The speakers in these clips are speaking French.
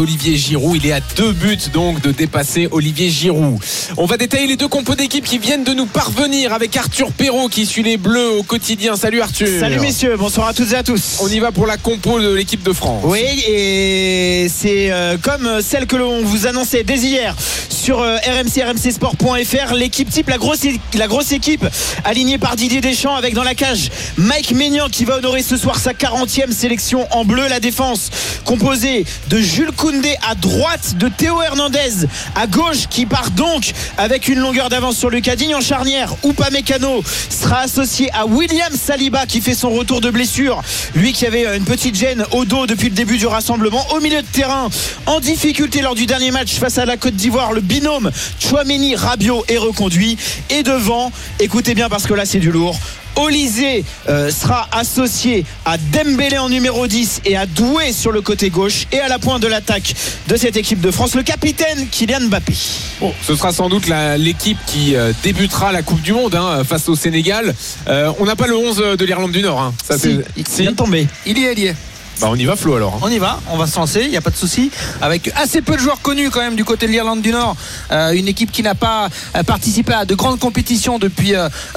Olivier Giroud, il est à 2 buts donc de dépasser Olivier Giroud. On va détailler les 2 compos d'équipe qui viennent de nous parvenir avec Arthur Perrault qui suit les Bleus au quotidien. Salut Arthur. Salut messieurs, bonsoir à toutes et à tous. On y va pour la compo de l'équipe de France. Oui, et c'est comme celle que l'on vous annonçait dès hier sur rmcsport.fr, l'équipe type, la grosse équipe alignée par Didier Deschamps avec dans la cage Mike Maignan qui va honorer ce soir sa 40e sélection en bleu. La défense composée de Jules Koundé à droite, de Théo Hernandez à gauche qui part donc avec une longueur d'avance sur Lucas Digne. En charnière, Upamecano sera associé à William Saliba qui fait son retour de blessure, lui qui avait une petite gêne au dos depuis le début du rassemblement. Au milieu de terrain, en difficulté lors du dernier match face à la Côte d'Ivoire, le binôme Tchouaméni-Rabiot est reconduit. Et devant, écoutez bien parce que là c'est du lourd, Olysée sera associé à Dembélé en numéro 10 et à Doué sur le côté gauche, et à la pointe de l'attaque de cette équipe de France, le capitaine Kylian Mbappé. Bon, ce sera sans doute l'équipe qui débutera la Coupe du Monde face au Sénégal. On n'a pas le 11 de l'Irlande du Nord. Hein. Ça, il vient de tomber. Il y est. Bah on y va Flo alors. On y va, on va se lancer, il n'y a pas de souci. Avec assez peu de joueurs connus quand même du côté de l'Irlande du Nord. Une équipe qui n'a pas participé à de grandes compétitions depuis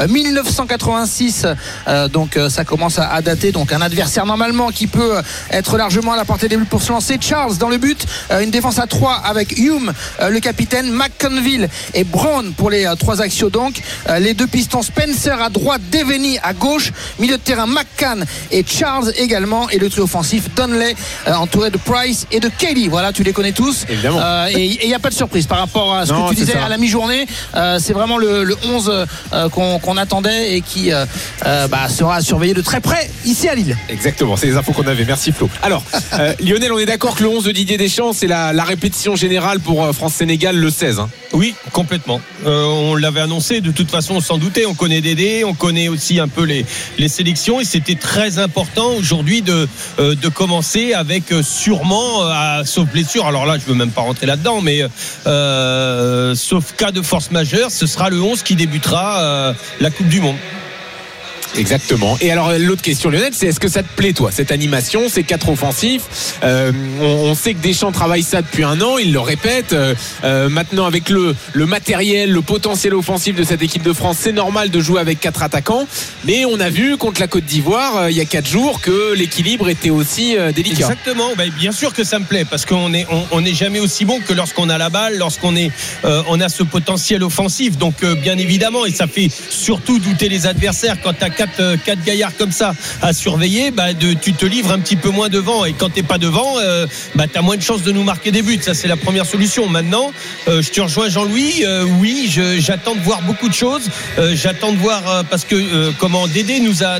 1986. Donc ça commence à dater. Donc un adversaire normalement qui peut être largement à la portée des buts pour se lancer. Charles dans le but. Une défense à 3 avec Hume, le capitaine, McConville et Brown pour les 3 axiaux donc. Les 2 pistons, Spencer à droite, Devaney à gauche. Milieu de terrain, McCann et Charles également. Et le trio offensif, Donley entouré de Price et de Kelly. Voilà, tu les connais tous. Évidemment. Et il n'y a pas de surprise par rapport à ce que tu disais à la mi-journée. C'est vraiment le 11 qu'on attendait et qui sera surveillé de très près ici à Lille. Exactement, c'est les infos qu'on avait. Merci Flo. Alors Lionel, on est d'accord que le 11 de Didier Deschamps, c'est la répétition générale pour France-Sénégal le 16 hein. Oui, complètement. On l'avait annoncé, de toute façon on s'en doutait. On connaît Dédé, on connaît aussi un peu les sélections, et c'était très important aujourd'hui de commencer avec sûrement, sauf blessure, alors là je veux même pas rentrer là-dedans, mais sauf cas de force majeure, ce sera le 11 qui débutera la Coupe du Monde. Exactement. Et alors l'autre question Lionel, c'est est-ce que ça te plaît toi, cette animation, ces 4 offensifs? On sait que Deschamps travaille ça depuis un an, il le répète. Maintenant avec le matériel, le potentiel offensif de cette équipe de France, c'est normal de jouer avec 4 attaquants. Mais on a vu contre la Côte d'Ivoire il y a 4 jours que l'équilibre était aussi délicat. Exactement. Bien sûr que ça me plaît parce qu'on est jamais aussi bon que lorsqu'on a la balle, lorsqu'on on a ce potentiel offensif. Donc bien évidemment, et ça fait surtout douter les adversaires quand tu as 4 gaillards comme ça à surveiller, tu te livres un petit peu moins devant, et quand t'es pas devant, t'as moins de chances de nous marquer des buts. Ça c'est la première solution. Maintenant, je te rejoins Jean-Louis. Oui, j'attends de voir beaucoup de choses. J'attends de voir parce que comment Dédé nous a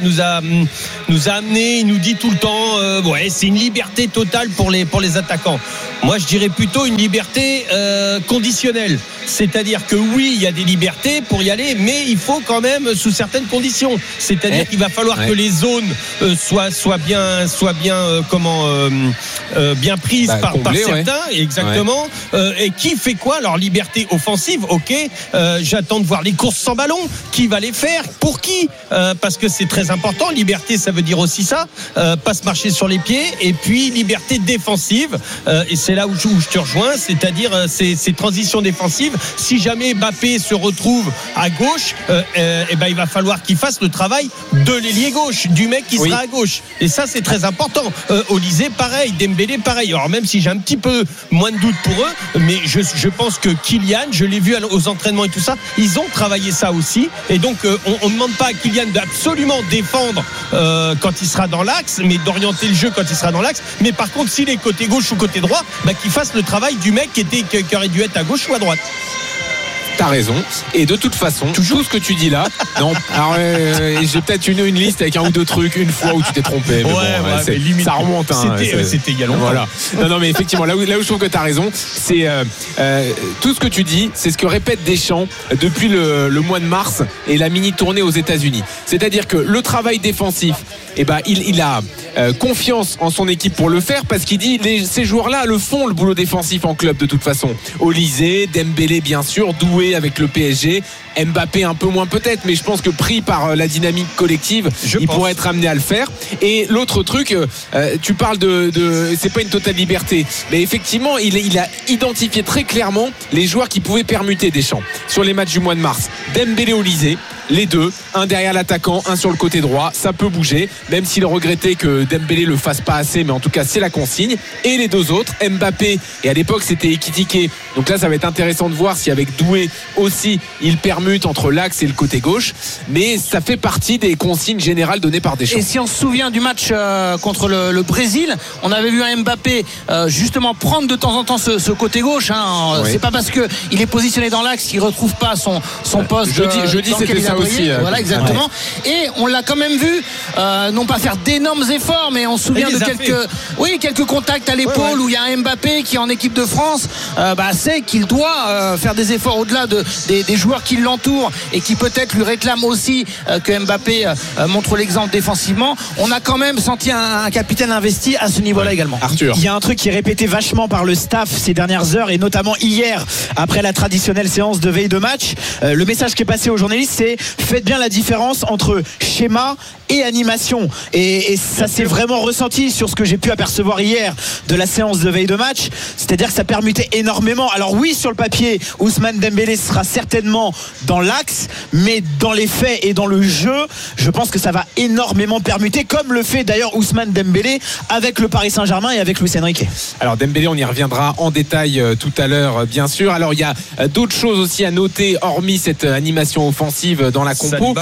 amené. Il nous dit tout le temps, c'est une liberté totale pour les attaquants. Moi, je dirais plutôt une liberté conditionnelle. C'est-à-dire que oui, il y a des libertés pour y aller, mais il faut quand même sous certaines conditions. C'est-à-dire qu'il va falloir que les zones soient bien bien prises par certains. Exactement. Et qui fait quoi? Alors liberté offensive, ok. J'attends de voir les courses sans ballon. Qui va les faire? Pour qui? Parce que c'est très important. Liberté, ça veut dire aussi ça. Pas se marcher sur les pieds. Et puis liberté défensive. Et c'est là où je te rejoins. C'est-à-dire ces transitions défensives. Si jamais Mbappé se retrouve à gauche, il va falloir qu'il fasse le travail de l'ailier gauche, du mec qui sera à gauche. Et ça, c'est très important. Olysée, pareil. Dembélé, pareil. Alors même si j'ai un petit peu moins de doute pour eux, mais je pense que Kylian, je l'ai vu aux entraînements et tout ça, ils ont travaillé ça aussi. Et donc, on ne demande pas à Kylian d'absolument défendre quand il sera dans l'axe, mais d'orienter le jeu quand il sera dans l'axe. Mais par contre, s'il est côté gauche ou côté droit, qu'il fasse le travail du mec qui aurait dû être à gauche ou à droite. T'as raison. Et de toute façon, tout ce que tu dis là, non. Alors, j'ai peut-être une liste avec 1 ou 2 trucs une fois où tu t'es trompé. Mais ça remonte. C'était il y a longtemps. Voilà. Non, mais effectivement, là où je trouve que t'as raison, c'est tout ce que tu dis, c'est ce que répète Deschamps depuis le mois de mars et la mini tournée aux États-Unis. C'est-à-dire que le travail défensif, il a confiance en son équipe pour le faire, parce qu'il dit ces joueurs-là le font, le boulot défensif en club de toute façon. Olysée, Dembélé bien sûr, Doué Doué avec le PSG. Mbappé un peu moins peut-être, mais je pense que pris par la dynamique collective, il pourrait être amené à le faire. Et l'autre truc, tu parles de c'est pas une totale liberté, mais effectivement il a identifié très clairement les joueurs qui pouvaient permuter Deschamps sur les matchs du mois de mars. Dembélé, Olysée, les deux, un derrière l'attaquant, un sur le côté droit, ça peut bouger, même s'il regrettait que Dembélé le fasse pas assez, mais en tout cas c'est la consigne. Et les deux autres, Mbappé, et à l'époque c'était Ekitike, donc là ça va être intéressant de voir si avec Doué aussi il permute entre l'axe et le côté gauche, mais ça fait partie des consignes générales données par Deschamps. Et si on se souvient du match contre le Brésil, on avait vu un Mbappé justement prendre de temps en temps ce côté gauche, hein. Oui. C'est pas parce qu'il est positionné dans l'axe qu'il retrouve pas son poste. Je dis c'était ça aussi. Voilà, exactement. Ouais. Et on l'a quand même vu non pas faire d'énormes efforts, mais on se souvient de quelques contacts à l'épaule où il y a un Mbappé qui en équipe de France sait qu'il doit faire des efforts au-delà des joueurs qui l'entourent et qui peut-être lui réclament aussi que Mbappé montre l'exemple défensivement. On a quand même senti un capitaine investi à ce niveau-là également. Arthur, il y a un truc qui est répété vachement par le staff ces dernières heures et notamment hier après la traditionnelle séance de veille de match. Le message qui est passé aux journalistes, c'est faites bien la différence entre schéma et animation, et ça s'est vraiment ressenti sur ce que j'ai pu apercevoir hier de la séance de veille de match, c'est-à-dire que ça permutait énormément. Alors oui, sur le papier Ousmane Dembélé sera certainement dans l'axe, mais dans les faits et dans le jeu, je pense que ça va énormément permuter, comme le fait d'ailleurs Ousmane Dembélé avec le Paris Saint-Germain et avec Luis Enrique. Alors Dembélé, on y reviendra en détail tout à l'heure, bien sûr. Alors il y a d'autres choses aussi à noter hormis cette animation offensive dans la compo.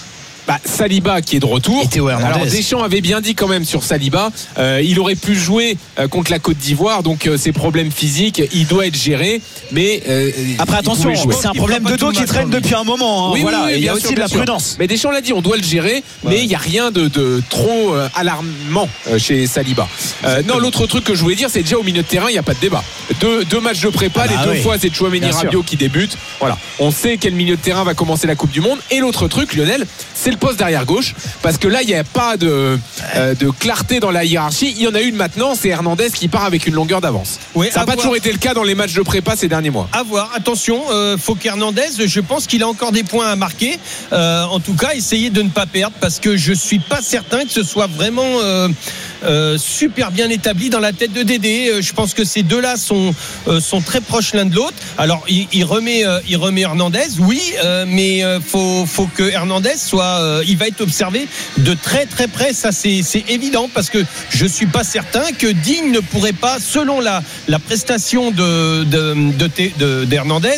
Saliba qui est de retour. Alors Deschamps avait bien dit quand même sur Saliba, il aurait pu jouer contre la Côte d'Ivoire, donc ses problèmes physiques, il doit être géré, mais après attention, c'est un problème de dos qui traîne depuis un moment, hein. Oui, voilà, oui, il y a aussi de la prudence. Mais Deschamps l'a dit, on doit le gérer, mais il n'y a rien de trop alarmant chez Saliba. Non, l'autre truc que je voulais dire, c'est déjà au milieu de terrain, il n'y a pas de débat. Deux matchs de prépa, les deux fois c'est Tchouaméni Rabiot qui débute. Voilà, on sait quel milieu de terrain va commencer la Coupe du Monde. Et l'autre truc, Lionel, c'est le poste d'arrière gauche, parce que là il n'y a pas de clarté dans la hiérarchie. Il y en a une maintenant, c'est Hernandez qui part avec une longueur d'avance. Ça n'a pas toujours été le cas dans les matchs de prépa ces derniers mois. À voir, attention, faut qu'Hernandez, je pense qu'il a encore des points à marquer, en tout cas essayer de ne pas perdre, parce que je suis pas certain que ce soit vraiment super bien établi dans la tête de Dédé. Je pense que ces deux-là sont très proches l'un de l'autre. Alors il remet Hernandez, oui, mais faut que Hernandez il va être observé de très très près, ça c'est évident, parce que je suis pas certain que Digne ne pourrait pas, selon la prestation d'Hernandez,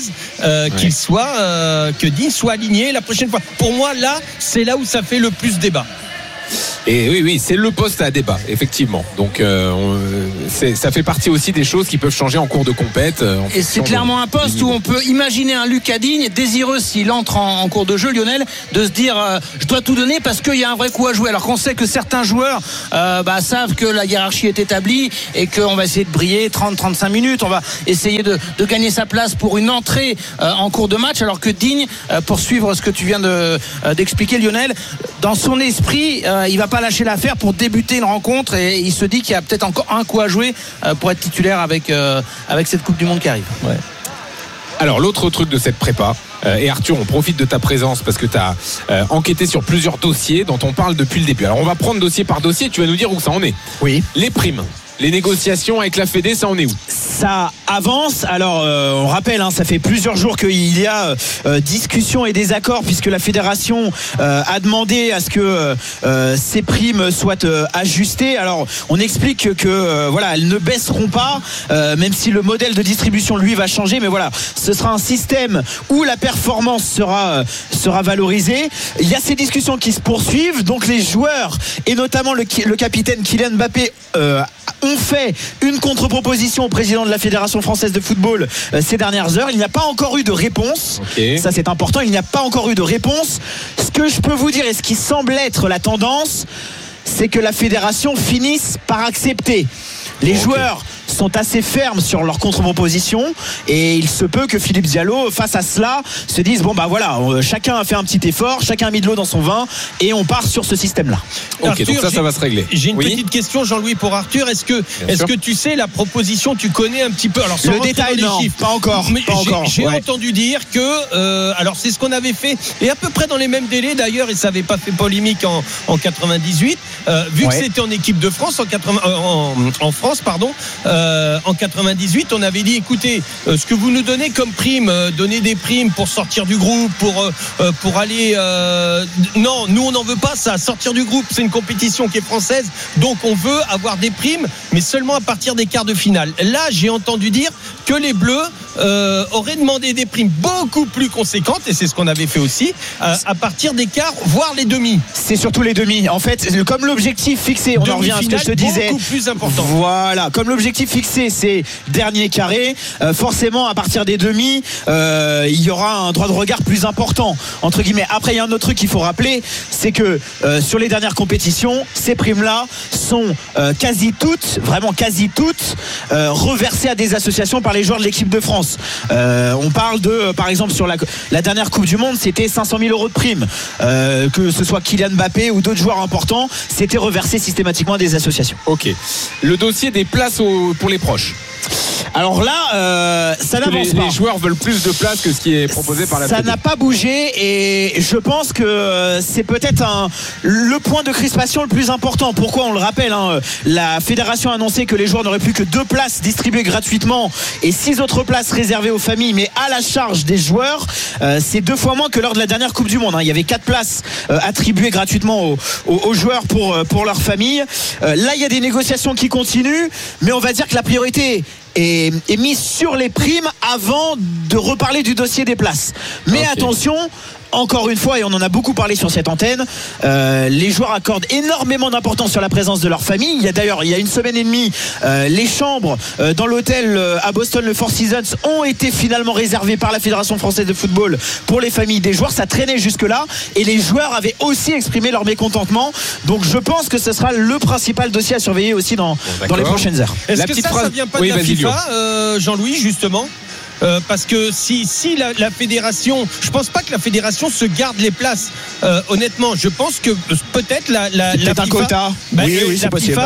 que Digne soit aligné la prochaine fois. Pour moi, là, c'est là où ça fait le plus débat. Et oui, c'est le poste à débat, effectivement. Donc, ça fait partie aussi des choses qui peuvent changer en cours de compète. Et c'est clairement un poste où on peut imaginer un Lucas Digne désireux, s'il entre en cours de jeu, Lionel, de se dire je dois tout donner parce qu'il y a un vrai coup à jouer. Alors qu'on sait que certains joueurs savent que la hiérarchie est établie et qu'on va essayer de briller 30-35 minutes. On va essayer de gagner sa place pour une entrée en cours de match. Alors que Digne, pour suivre ce que tu viens d'expliquer, Lionel, dans son esprit, il va pas lâcher l'affaire pour débuter une rencontre, et il se dit qu'il y a peut-être encore un coup à jouer pour être titulaire avec cette Coupe du Monde qui arrive. Ouais. Alors l'autre truc de cette prépa, et Arthur, on profite de ta présence parce que tu as enquêté sur plusieurs dossiers dont on parle depuis le début. Alors on va prendre dossier par dossier, tu vas nous dire où ça en est. Oui. Les primes, les négociations avec la Fédé, ça en est où? Ça avance. Alors on rappelle, ça fait plusieurs jours qu'il y a discussion et désaccord, puisque la fédération a demandé à ce que ces primes soient ajustées. Alors on explique que elles ne baisseront pas, même si le modèle de distribution lui va changer, mais voilà, ce sera un système où la performance sera valorisée. Il y a ces discussions qui se poursuivent, donc les joueurs et notamment le capitaine Kylian Mbappé ont fait une contre-proposition au président de la Fédération française de football ces dernières heures. Il n'y a pas encore eu de réponse. Ça c'est important, il n'y a pas encore eu de réponse. Ce que je peux vous dire et ce qui semble être la tendance, c'est que la fédération finisse par accepter. Les joueurs sont assez fermes sur leur contre-proposition et il se peut que Philippe Diallo face à cela se dise bon bah voilà, chacun a fait un petit effort, chacun a mis de l'eau dans son vin et on part sur ce système-là. Ok, Arthur, donc ça va se régler. J'ai une petite question, Jean-Louis, pour Arthur. Est-ce que tu sais la proposition, tu connais un petit peu? Alors sans le détail, non, chiffres, pas encore. J'ai entendu dire que alors c'est ce qu'on avait fait et à peu près dans les mêmes délais d'ailleurs, et ça n'avait pas fait polémique en 98, vu que c'était en équipe de France en France pardon, en 98, on avait dit écoutez, ce que vous nous donnez comme prime, donnez des primes pour sortir du groupe, pour aller non, nous on n'en veut pas ça, sortir du groupe, c'est une compétition qui est française, donc on veut avoir des primes mais seulement à partir des quarts de finale. Là j'ai entendu dire que les Bleus auraient demandé des primes beaucoup plus conséquentes, et c'est ce qu'on avait fait aussi, à partir des quarts voire les demi. C'est surtout les demi en fait, comme l'objectif fixé, on en revient à ce que je te disais, beaucoup plus important. Voilà, comme l'objectif fixé c'est dernier carré, forcément à partir des demi il y aura un droit de regard plus important entre guillemets. Après il y a un autre truc qu'il faut rappeler, c'est que sur les dernières compétitions, ces primes là sont quasi toutes reversées à des associations par les joueurs de l'équipe de France. On parle de, par exemple sur la dernière Coupe du Monde, c'était 500 000 euros de primes, que ce soit Kylian Mbappé ou d'autres joueurs importants, c'était reversé systématiquement à des associations. Ok, le dossier des places pour les proches. Alors là, ça n'avance pas. Les joueurs veulent plus de place que ce qui est proposé par la Ça n'a pas bougé et je pense que c'est peut-être le point de crispation le plus important. Pourquoi? On le rappelle, la fédération a annoncé que les joueurs n'auraient plus que 2 places distribuées gratuitement et 6 autres places réservées aux familles, mais à la charge des joueurs. C'est 2 fois moins que lors de la dernière Coupe du Monde. Il y avait 4 places attribuées gratuitement aux joueurs pour leur famille. Là, il y a des négociations qui continuent, mais on va dire que la priorité est mise sur les primes avant de reparler du dossier des places. Mais attention, encore une fois, et on en a beaucoup parlé sur cette antenne, les joueurs accordent énormément d'importance sur la présence de leur famille. Il y a une semaine et demie, les chambres dans l'hôtel à Boston, le Four Seasons, ont été finalement réservées par la Fédération française de football pour les familles des joueurs. Ça traînait jusque-là et les joueurs avaient aussi exprimé leur mécontentement. Donc je pense que ce sera le principal dossier à surveiller aussi dans les prochaines heures. Est-ce que ça vient pas de la FIFA, Jean-Louis, justement? Parce que si la fédération, je pense pas que la fédération se garde les places. Honnêtement, je pense que peut-être la FIFA, un quota. Oui, c'est possible.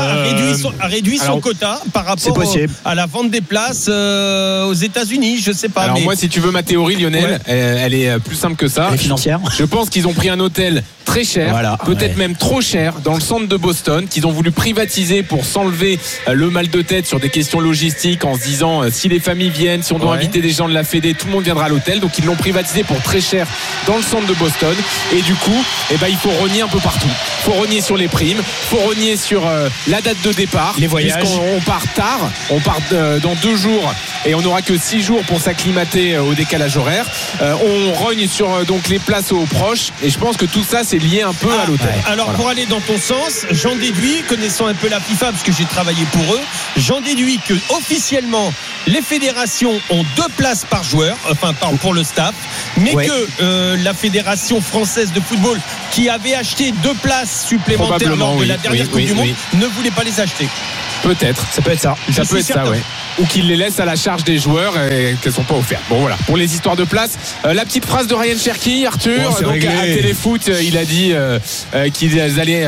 A réduit son quota par rapport à la vente des places aux États-Unis. Je sais pas. Alors moi, si tu veux ma théorie, Lionel, elle est plus simple que ça. Elle est financière. Je pense qu'ils ont pris un hôtel très cher, peut-être même trop cher, dans le centre de Boston, qu'ils ont voulu privatiser pour s'enlever le mal de tête sur des questions logistiques, en se disant si les familles viennent, si on doit inviter des gens de la Fédé, tout le monde viendra à l'hôtel. Donc ils l'ont privatisé pour très cher dans le centre de Boston, et du coup il faut rogner un peu partout. Il faut rogner sur les primes, il faut rogner sur la date de départ, les voyages. Puisqu'on part tard, on part dans 2 jours et on n'aura que 6 jours pour s'acclimater au décalage horaire. On rogne sur donc les places aux proches, et je pense que tout ça c'est lié un peu à l'hôtel. Alors pour aller dans ton sens, j'en déduis, connaissant un peu la FIFA parce que j'ai travaillé pour eux, j'en déduis que officiellement les fédérations ont 2 places par joueur, enfin pour le staff, mais que la Fédération française de football, qui avait acheté 2 places supplémentaires lors de la dernière Coupe du Monde, ne voulait pas les acheter. Peut-être, ça peut être ça. Ça peut être ça, ou qu'ils les laissent à la charge des joueurs et qu'elles ne sont pas offertes. Bon voilà, pour les histoires de place. La petite phrase de Ryan Cherki, Arthur, donc à Téléfoot, il a dit qu'ils allaient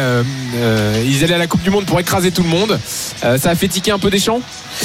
à la Coupe du Monde pour écraser tout le monde. Ça a fait tiquer un peu Deschamps?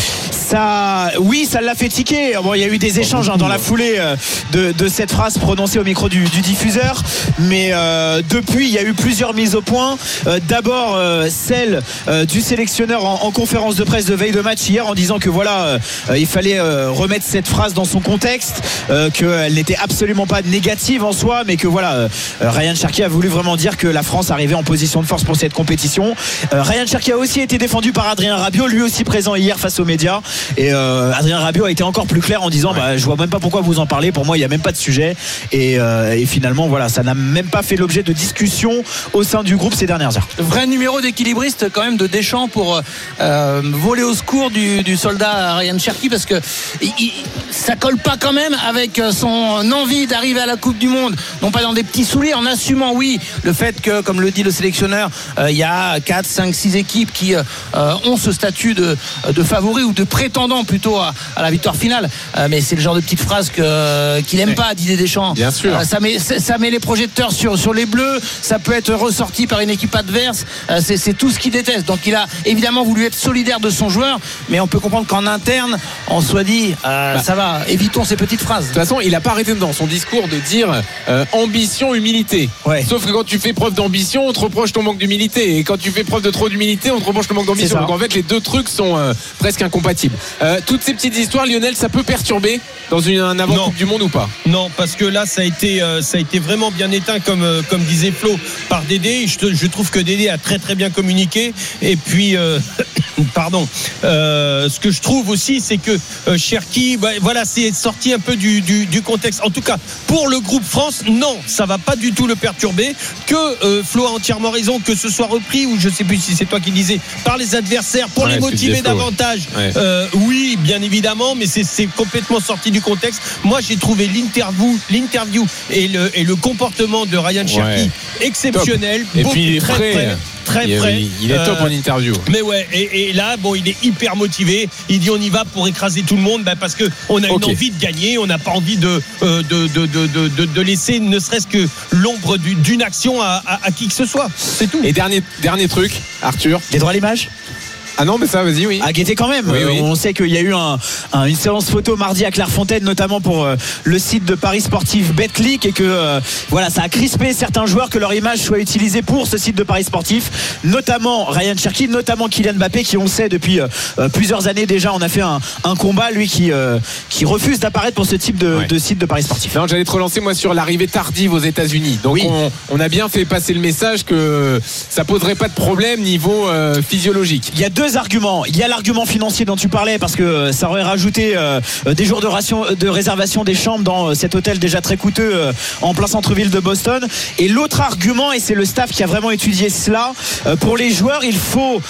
Ça l'a fait tiquer. Bon, il y a eu des échanges dans la foulée de cette phrase prononcée au micro du diffuseur, mais depuis il y a eu plusieurs mises au point. D'abord celle du sélectionneur en conférence de presse de veille de match hier, en disant que il fallait remettre cette phrase dans son contexte, qu'elle n'était absolument pas négative en soi, mais que Ryan Cherki a voulu vraiment dire que la France arrivait en position de force pour cette compétition. Ryan Cherki a aussi été défendu par Adrien Rabiot, lui aussi présent hier face aux médias, Et Adrien Rabiot a été encore plus clair en disant je vois même pas pourquoi vous en parlez, pour moi il n'y a même pas de sujet. Et finalement voilà, ça n'a même pas fait l'objet de discussion au sein du groupe ces dernières heures. Vrai numéro d'équilibriste quand même de Deschamps pour voler au secours du soldat Ryan Cherki, parce que ça colle pas quand même avec son envie d'arriver à la Coupe du Monde, non pas dans des petits souliers, en assumant le fait que, comme le dit le sélectionneur, il y a 4, 5, 6 équipes qui ont ce statut de favori ou de prétendant plutôt à la victoire finale, mais c'est le genre de petite phrase qu'il n'aime pas, Didier Deschamps. Bien sûr. Ça met les projecteurs sur les Bleus, ça peut être ressorti par une équipe adverse, c'est tout ce qu'il déteste. Donc il a évidemment voulu être solidaire de son joueur, mais on peut comprendre qu'en interne on soit dit ça va, évitons ces petites phrases. De toute façon, il n'a pas arrêté dans son discours de dire ambition, humilité. Sauf que quand tu fais preuve d'ambition, on te reproche ton manque d'humilité, et quand tu fais preuve de trop d'humilité, on te reproche le manque d'ambition. Donc en fait les deux trucs sont presque incompatibles. Toutes ces petites histoires, Lionel, ça peut perturber dans un avant Coupe du Monde ou pas? Non, parce que là ça a été vraiment bien éteint, comme disait Flo, par Dédé. Je trouve que Dédé a très très bien communiqué. Et puis ce que je trouve aussi, c'est que Cherki, c'est sorti un peu du contexte. En tout cas pour le groupe France, non, ça va pas du tout le perturber. Que Flo a entièrement raison, que ce soit repris, ou je sais plus si c'est toi qui disais, par les adversaires pour les motiver davantage. Oui, bien évidemment, mais c'est complètement sorti du contexte. Moi j'ai trouvé l'interview et le comportement de Ryan Cherki exceptionnel. Et puis il est très prêt. Il est top en interview. Mais et là il est hyper motivé. Il dit on y va pour écraser tout le monde, parce que on a une envie de gagner. On n'a pas envie de laisser ne serait-ce que l'ombre d'une action à qui que ce soit. C'est tout. Et dernier truc, Arthur. Les droits à l'image. Ah non, mais ça, vas-y, oui. À guetter quand même. Oui. On sait qu'il y a eu une séance photo mardi à Clairefontaine, notamment pour le site de Paris Sportif Betclic, et que ça a crispé certains joueurs que leur image soit utilisée pour ce site de Paris Sportif, notamment Ryan Cherki, notamment Kylian Mbappé, qui on sait depuis plusieurs années déjà, on a fait un combat, lui qui refuse d'apparaître pour ce type de site de Paris Sportif. Non, j'allais te relancer moi sur l'arrivée tardive aux États-Unis. Donc on a bien fait passer le message que ça poserait pas de problème niveau physiologique. Il y a deux arguments. Il y a l'argument financier dont tu parlais, parce que ça aurait rajouté des jours de réservation des chambres dans cet hôtel déjà très coûteux en plein centre-ville de Boston. Et l'autre argument, et c'est le staff qui a vraiment étudié cela, pour les joueurs il faut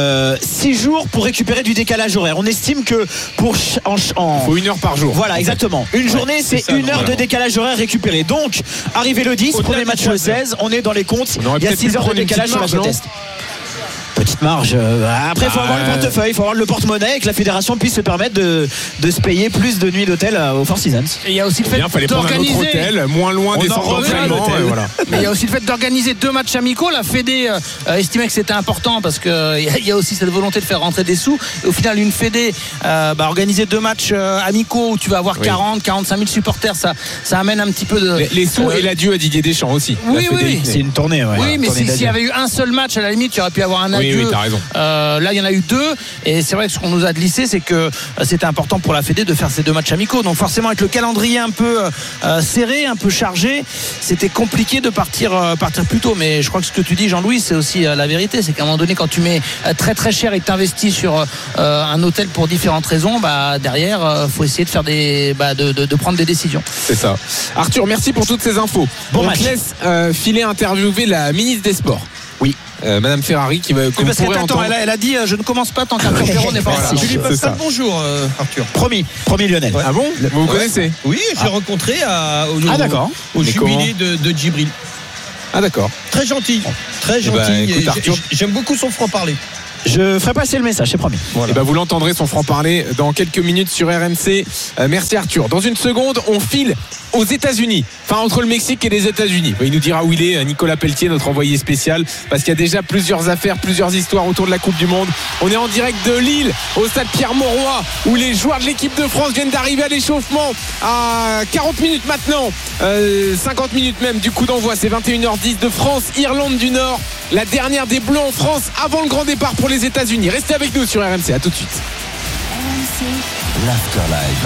6 jours pour récupérer du décalage horaire. On estime que il faut 1 heure par jour. Voilà, exactement. Une journée, c'est 1 heure de décalage horaire récupéré. Donc arrivé le 10, premier match le 16, on est dans les comptes. Il y a 6 heures de décalage sur la côte est. Petite marge. Après, il faut avoir le portefeuille, il faut avoir le porte-monnaie, et que la fédération puisse se permettre de se payer plus de nuits d'hôtel au Four Seasons. Et il y a aussi le fait fallait prendre un autre hôtel moins loin des centres d'entraînement. Mais il y a aussi le fait d'organiser 2 matchs amicaux. La Fédé estimait que c'était important, parce qu'il y a aussi cette volonté de faire rentrer des sous. Et au final, une Fédé organiser 2 matchs amicaux où tu vas avoir 40-45 000 supporters, ça amène un petit peu de. Les sous et l'adieu à Didier Deschamps aussi. Oui. C'est une tournée. Oui, mais s'il y avait eu un seul match, à la limite, tu aurais pu avoir un adieu. Oui, t'as raison. Là, il y en a eu 2, et c'est vrai que ce qu'on nous a glissé, c'est que c'était important pour la Fédé de faire ces 2 matchs amicaux. Donc forcément, avec le calendrier un peu serré, un peu chargé, c'était compliqué de partir plus tôt. Mais je crois que ce que tu dis, Jean-Louis, c'est aussi la vérité. C'est qu'à un moment donné, quand tu mets très très cher et que tu investis sur un hôtel pour différentes raisons, derrière, faut essayer de faire de prendre des décisions. C'est ça. Arthur, merci pour toutes ces infos. On te laisse filer interviewer la ministre des Sports. Oui. Madame Ferrari qui va. Parce qu'elle a dit je ne commence pas tant qu'Arthur Perrault n'est pas là. Tu lui passes un bonjour, Arthur. Promis Lionel. Ah bon? Vous connaissez? Oui, je l'ai rencontré au jubilé de Djibril. Ah d'accord. Très gentil. Écoute, Arthur, j'aime beaucoup son franc-parler. Je ferai passer le message, c'est promis. Voilà. Et vous l'entendrez, son franc-parler, dans quelques minutes sur RMC. Merci Arthur. Dans une seconde, on file aux États-Unis, enfin entre le Mexique et les États-Unis. Il nous dira où il est, Nicolas Pelletier, notre envoyé spécial, parce qu'il y a déjà plusieurs affaires, plusieurs histoires autour de la Coupe du Monde. On est en direct de Lille, au stade Pierre-Mauroy, où les joueurs de l'équipe de France viennent d'arriver à l'échauffement à 40 minutes maintenant, 50 minutes même du coup d'envoi. C'est 21h10 de France, Irlande du Nord, la dernière des Bleus en France avant le grand départ pour les États-Unis. Restez avec nous sur RMC, à tout de suite. RMC, l'Afterlife.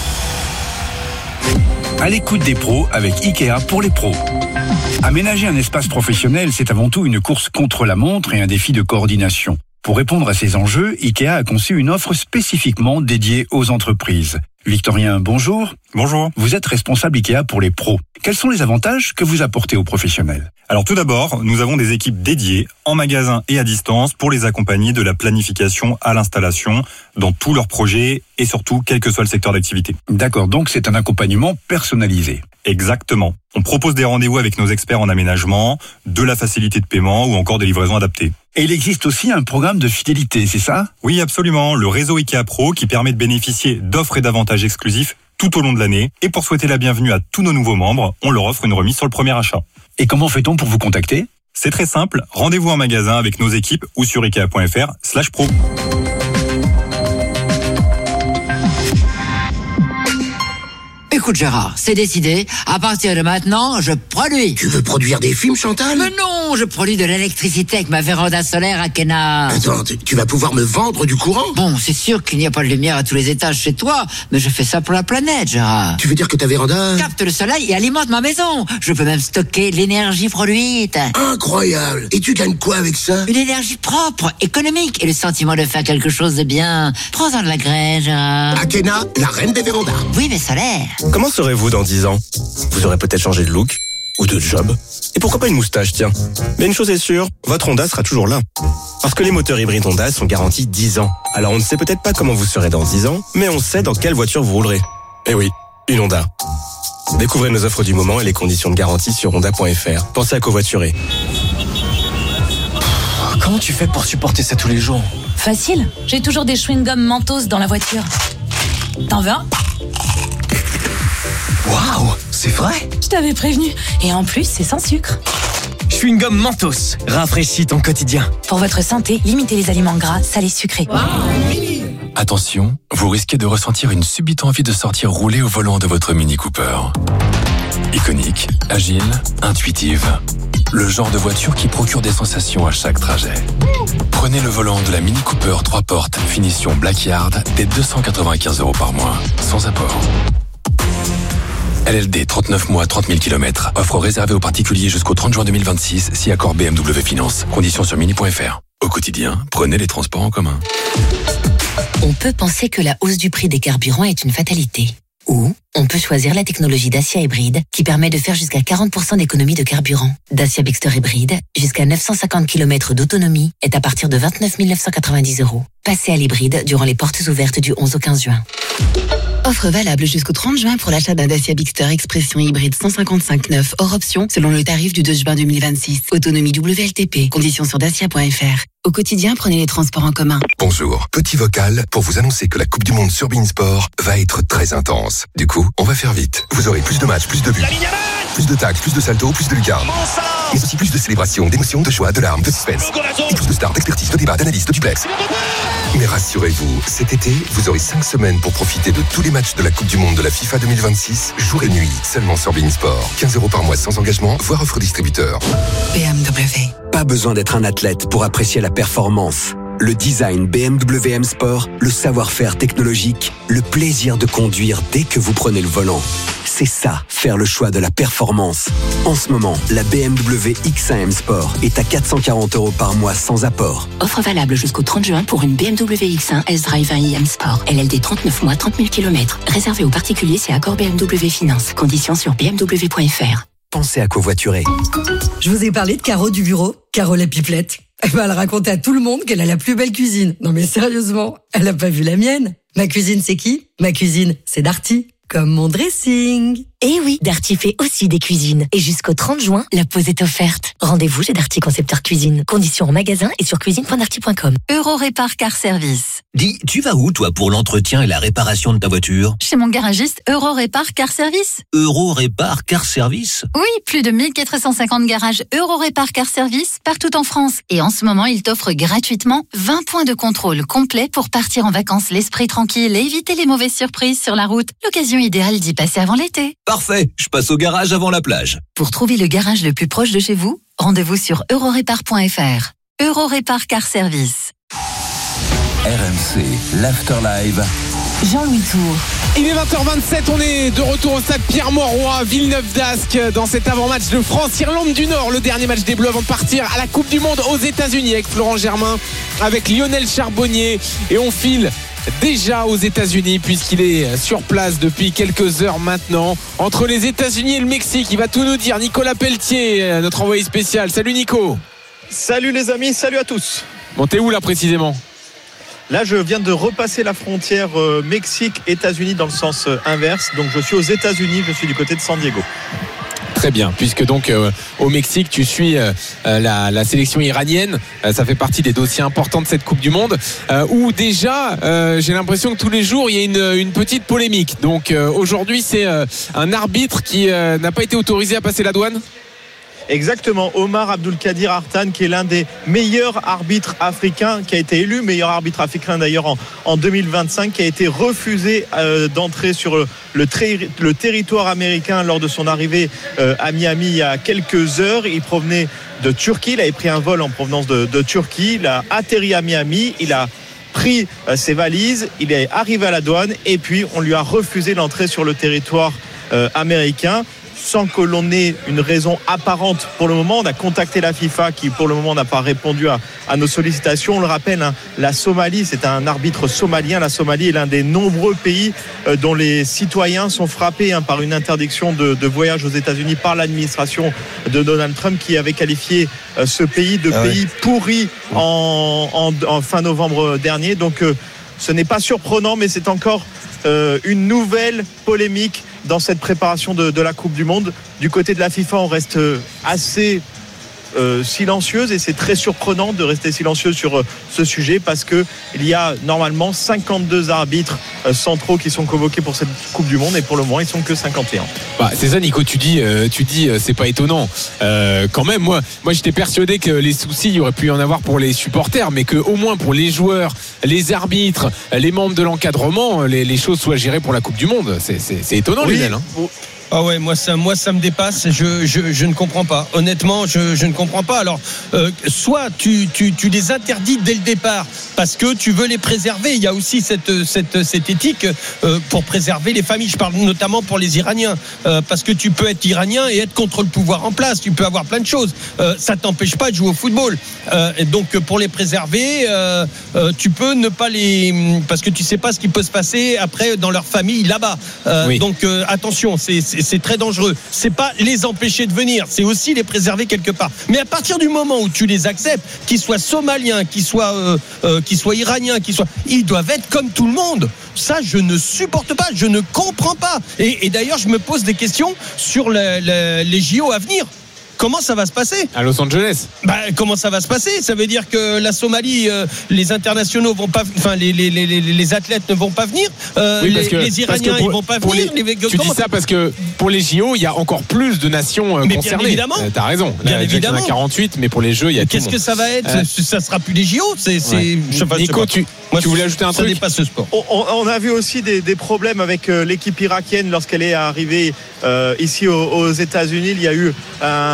À l'écoute des pros avec Ikea pour les pros. Aménager un espace professionnel, c'est avant tout une course contre la montre et un défi de coordination. Pour répondre à ces enjeux, IKEA a conçu une offre spécifiquement dédiée aux entreprises. Victorien, bonjour. Bonjour. Vous êtes responsable IKEA pour les pros. Quels sont les avantages que vous apportez aux professionnels ? Alors tout d'abord, nous avons des équipes dédiées en magasin et à distance pour les accompagner de la planification à l'installation dans tous leurs projets et surtout quel que soit le secteur d'activité. D'accord, donc c'est un accompagnement personnalisé. Exactement. On propose des rendez-vous avec nos experts en aménagement, de la facilité de paiement ou encore des livraisons adaptées. Et il existe aussi un programme de fidélité, c'est ça ? Oui, absolument. Le réseau IKEA Pro qui permet de bénéficier d'offres et d'avantages exclusifs tout au long de l'année. Et pour souhaiter la bienvenue à tous nos nouveaux membres, on leur offre une remise sur le premier achat. Et comment fait-on pour vous contacter ? C'est très simple. Rendez-vous en magasin avec nos équipes ou sur ikea.fr/pro. Écoute Gérard, c'est décidé. À partir de maintenant, je produis. Tu veux produire des films, Chantal ? Mais non, je produis de l'électricité avec ma véranda solaire à Kena. Attends, tu vas pouvoir me vendre du courant ? Bon, c'est sûr qu'il n'y a pas de lumière à tous les étages chez toi, mais je fais ça pour la planète, Gérard. Tu veux dire que ta véranda Capte le soleil et alimente ma maison. Je peux même stocker l'énergie produite. Incroyable ! Et tu gagnes quoi avec ça ? Une énergie propre, économique et le sentiment de faire quelque chose de bien. Prends-en de la graine, Gérard. Akena, la reine des vérandas. Oui, mais solaire. Comment serez-vous dans 10 ans ? Vous aurez peut-être changé de look ou de job. Et pourquoi pas une moustache, tiens. Mais une chose est sûre, votre Honda sera toujours là. Parce que les moteurs hybrides Honda sont garantis 10 ans. Alors on ne sait peut-être pas comment vous serez dans 10 ans, mais on sait dans quelle voiture vous roulerez. Eh oui, une Honda. Découvrez nos offres du moment et les conditions de garantie sur honda.fr. Pensez à covoiturer. Comment tu fais pour supporter ça tous les jours ? Facile, j'ai toujours des chewing-gums Mentos dans la voiture. T'en veux un ? Waouh, c'est vrai ? Je t'avais prévenu. Et en plus, c'est sans sucre. Chewing-gum Mentos, rafraîchis ton quotidien. Pour votre santé, limitez les aliments gras, salés, sucrés. Attention, vous risquez de ressentir une subite envie de sortir rouler au volant de votre Mini Cooper. Iconique, agile, intuitive. Le genre de voiture qui procure des sensations à chaque trajet. Prenez le volant de la Mini Cooper 3 portes, finition Blackyard, dès 295 € par mois, sans apport. LLD 39 mois, 30 000 km. Offre réservée aux particuliers jusqu'au 30 juin 2026, si accord BMW Finance. Conditions sur mini.fr. Au quotidien, prenez les transports en commun. On peut penser que la hausse du prix des carburants est une fatalité. Ou on peut choisir la technologie Dacia Hybride qui permet de faire jusqu'à 40% d'économie de carburant. Dacia Bigster Hybride, jusqu'à 950 km d'autonomie, est à partir de 29 990 €. Passez à l'hybride durant les portes ouvertes du 11 au 15 juin. Offre valable jusqu'au 30 juin pour l'achat d'un Dacia Bigster Expression hybride 155/9 hors option selon le tarif du 2 juin 2026. Autonomie WLTP. Conditions sur dacia.fr. Au quotidien, prenez les transports en commun. Bonjour, petit vocal pour vous annoncer que la Coupe du Monde sur beIN Sport va être très intense. Du coup, on va faire vite. Vous aurez plus de matchs, plus de buts, plus de tacles, plus de saltos, plus de lucarnes. Mais aussi plus de célébrations, d'émotions, de joie, de larmes, de suspense. Et plus de stars, d'expertise, de débats, d'analyse, de duplex. Mais rassurez-vous, cet été, vous aurez 5 semaines pour profiter de tous les matchs de la Coupe du Monde de la FIFA 2026, jour et nuit, seulement sur beIN Sport. 15 € par mois sans engagement, voire offre distributeur. BMW. Pas besoin d'être un athlète pour apprécier la performance. Le design BMW M Sport, le savoir-faire technologique, le plaisir de conduire dès que vous prenez le volant. C'est ça, faire le choix de la performance. En ce moment, la BMW X1 M Sport est à 440 € par mois sans apport. Offre valable jusqu'au 30 juin pour une BMW X1 S-Drive 1i M Sport. LLD 39 mois, 30 000 km. Réservé aux particuliers, c'est accord BMW Finance. Conditions sur bmw.fr. Pensez à covoiturer. Je vous ai parlé de Caro du bureau, Caro la pipelette. Elle racontait à tout le monde qu'elle a la plus belle cuisine. Non mais sérieusement, elle n'a pas vu la mienne. Ma cuisine, c'est qui ? Ma cuisine, c'est Darty. Comme mon dressing. Eh oui, Darty fait aussi des cuisines. Et jusqu'au 30 juin, la pause est offerte. Rendez-vous chez Darty Concepteur Cuisine. Conditions en magasin et sur cuisine.darty.com. Eurorépar Car Service. Dis, tu vas où toi pour l'entretien et la réparation de ta voiture ? Chez mon garagiste Eurorépar Car Service. Eurorépar Car Service ? Oui, plus de 1450 garages Eurorépar Car Service partout en France. Et en ce moment, il t'offre gratuitement 20 points de contrôle complets pour partir en vacances l'esprit tranquille et éviter les mauvaises surprises sur la route. L'occasion idéale d'y passer avant l'été. Parfait, je passe au garage avant la plage. Pour trouver le garage le plus proche de chez vous, rendez-vous sur eurorépar.fr. Eurorépar Car Service. RMC, l'Afterlive. Jean-Louis Tour. Il est 20h27, on est de retour au stade Pierre-Mauroy, Villeneuve-d'Ascq, dans cet avant-match de France-Irlande du Nord, le dernier match des Bleus avant de partir à la Coupe du Monde aux États-Unis avec Florent Germain, avec Lionel Charbonnier, et on file déjà aux États-Unis puisqu'il est sur place depuis quelques heures maintenant, entre les États-Unis et le Mexique. Il va tout nous dire, Nicolas Pelletier, notre envoyé spécial. Salut Nico. Salut les amis, salut à tous. Bon, t'es où là précisément ? Là, je viens de repasser la frontière Mexique-États-Unis dans le sens inverse. Donc, je suis aux États-Unis, je suis du côté de San Diego. Très bien, puisque donc au Mexique, tu suis la sélection iranienne. Ça fait partie des dossiers importants de cette Coupe du Monde. Où déjà, j'ai l'impression que tous les jours, il y a une petite polémique. Donc aujourd'hui, c'est un arbitre qui n'a pas été autorisé à passer la douane. Exactement, Omar Abdulkadir Artan, qui est l'un des meilleurs arbitres africains, qui a été élu meilleur arbitre africain d'ailleurs en 2025, qui a été refusé d'entrer sur le territoire américain lors de son arrivée à Miami il y a quelques heures. Il provenait de Turquie, il avait pris un vol en provenance de Turquie, il a atterri à Miami, il a pris ses valises, il est arrivé à la douane et puis on lui a refusé l'entrée sur le territoire américain, sans que l'on ait une raison apparente pour le moment. On a contacté la FIFA qui pour le moment n'a pas répondu à nos sollicitations. On le rappelle, la Somalie, c'est un arbitre somalien. La Somalie est l'un des nombreux pays dont les citoyens sont frappés par une interdiction de voyage aux États-Unis par l'administration de Donald Trump, qui avait qualifié ce pays de pays pourri en fin novembre dernier. Donc ce n'est pas surprenant, mais c'est encore une nouvelle polémique dans cette préparation de la Coupe du Monde. Du côté de la FIFA, on reste assez silencieuse, et c'est très surprenant de rester silencieux sur ce sujet parce que il y a normalement 52 arbitres centraux qui sont convoqués pour cette Coupe du Monde, et pour le moment ils sont que 51. C'est ça Nico, tu dis c'est pas étonnant. Quand même, moi j'étais persuadé que les soucis il y aurait pu y en avoir pour les supporters, mais que au moins pour les joueurs, les arbitres, les membres de l'encadrement, les choses soient gérées pour la Coupe du Monde. C'est étonnant, oui, Lionel. Ah ouais, moi ça me dépasse. Je ne comprends pas. Honnêtement, je ne comprends pas. Alors, soit tu les interdis dès le départ parce que tu veux les préserver. Il y a aussi cette éthique pour préserver les familles. Je parle notamment pour les Iraniens, parce que tu peux être iranien et être contre le pouvoir en place. Tu peux avoir plein de choses. Ça t'empêche pas de jouer au football. Et donc pour les préserver, tu peux ne pas parce que tu sais pas ce qui peut se passer après dans leur famille là-bas. Oui. Donc attention, c'est très dangereux. C'est pas les empêcher de venir, c'est aussi les préserver quelque part. Mais à partir du moment où tu les acceptes, qu'ils soient somaliens, qu'ils soient iraniens, ils doivent être comme tout le monde. Ça, je ne supporte pas, je ne comprends pas. Et d'ailleurs, je me pose des questions sur les JO à venir. Comment ça va se passer à Los Angeles? Comment ça va se passer? Ça veut dire que la Somalie, les internationaux vont pas, les athlètes ne vont pas venir. Les Iraniens, ils vont pas venir. Tu dis ça parce que pour les JO, il y a encore plus de nations concernées. Bien évidemment. T'as raison. Bien évidemment. Il y en a 48, mais pour les Jeux, il y a. Qu'est-ce que ça va être? Ça sera plus des JO. Nico, tu voulais ajouter un truc? Ça dépasse ce sport. On a vu aussi des problèmes avec l'équipe irakienne lorsqu'elle est arrivée ici aux États-Unis. Il y a eu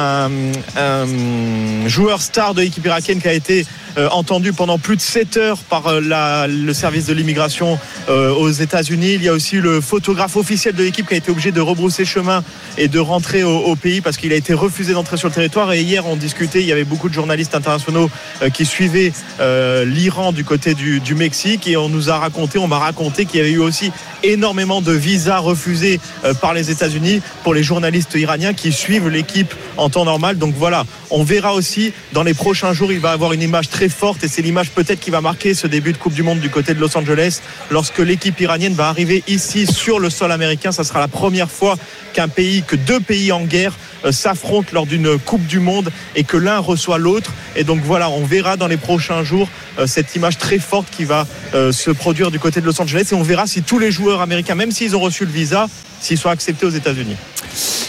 un joueur star de l'équipe irakienne qui a été entendu pendant plus de 7 heures par le service de l'immigration aux États-Unis. Il y a aussi le photographe officiel de l'équipe qui a été obligé de rebrousser chemin et de rentrer au pays parce qu'il a été refusé d'entrer sur le territoire. Et hier, on discutait, il y avait beaucoup de journalistes internationaux qui suivaient l'Iran du côté du Mexique, et on m'a raconté qu'il y avait eu aussi énormément de visas refusés par les États-Unis pour les journalistes iraniens qui suivent l'équipe en temps normal. Donc voilà, on verra aussi dans les prochains jours, il va avoir une image très forte, et c'est l'image peut-être qui va marquer ce début de Coupe du Monde du côté de Los Angeles lorsque l'équipe iranienne va arriver ici sur le sol américain. Ça sera la première fois que deux pays en guerre s'affrontent lors d'une Coupe du Monde et que l'un reçoit l'autre. Et donc voilà, on verra dans les prochains jours cette image très forte qui va se produire du côté de Los Angeles, et on verra si tous les joueurs américains, même s'ils ont reçu le visa, s'ils sont acceptés aux États-Unis.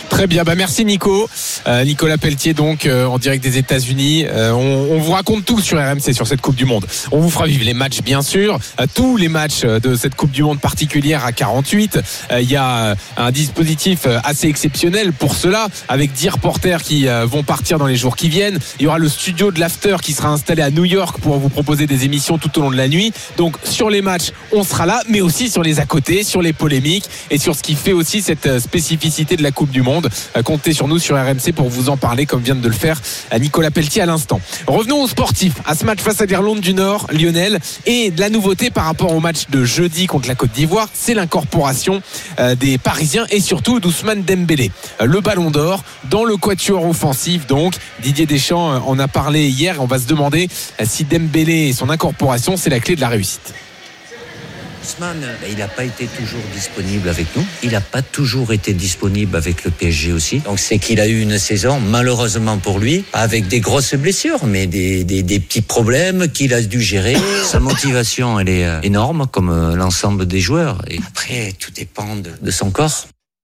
Très bien, merci Nico. Nicolas Pelletier donc en direct des États-Unis. On vous raconte tout sur RMC sur cette Coupe du Monde. On vous fera vivre les matchs bien sûr, tous les matchs de cette Coupe du Monde particulière à 48. Il y a un dispositif assez exceptionnel pour cela, avec 10 reporters qui vont partir dans les jours qui viennent. Il y aura le studio de l'After qui sera installé à New York pour vous proposer des émissions tout au long de la nuit. Donc sur les matchs, on sera là, mais aussi sur les à côté, sur les polémiques et sur ce qui fait aussi cette spécificité de la Coupe du Monde. Comptez sur nous sur RMC pour vous en parler comme vient de le faire Nicolas Pelletier à l'instant. Revenons aux sportifs, à ce match face à l'Irlande du Nord, Lionel, et de la nouveauté par rapport au match de jeudi contre la Côte d'Ivoire, c'est l'incorporation des Parisiens et surtout d'Ousmane Dembélé, le Ballon d'Or dans le quatuor offensif. Donc Didier Deschamps en a parlé hier, on va se demander si Dembélé et son incorporation c'est la clé de la réussite. Ousmane, il n'a pas été toujours disponible avec nous. Il n'a pas toujours été disponible avec le PSG aussi. Donc c'est qu'il a eu une saison, malheureusement pour lui, avec des grosses blessures, mais des petits problèmes qu'il a dû gérer. Sa motivation, elle est énorme, comme l'ensemble des joueurs. Et après, tout dépend de son corps.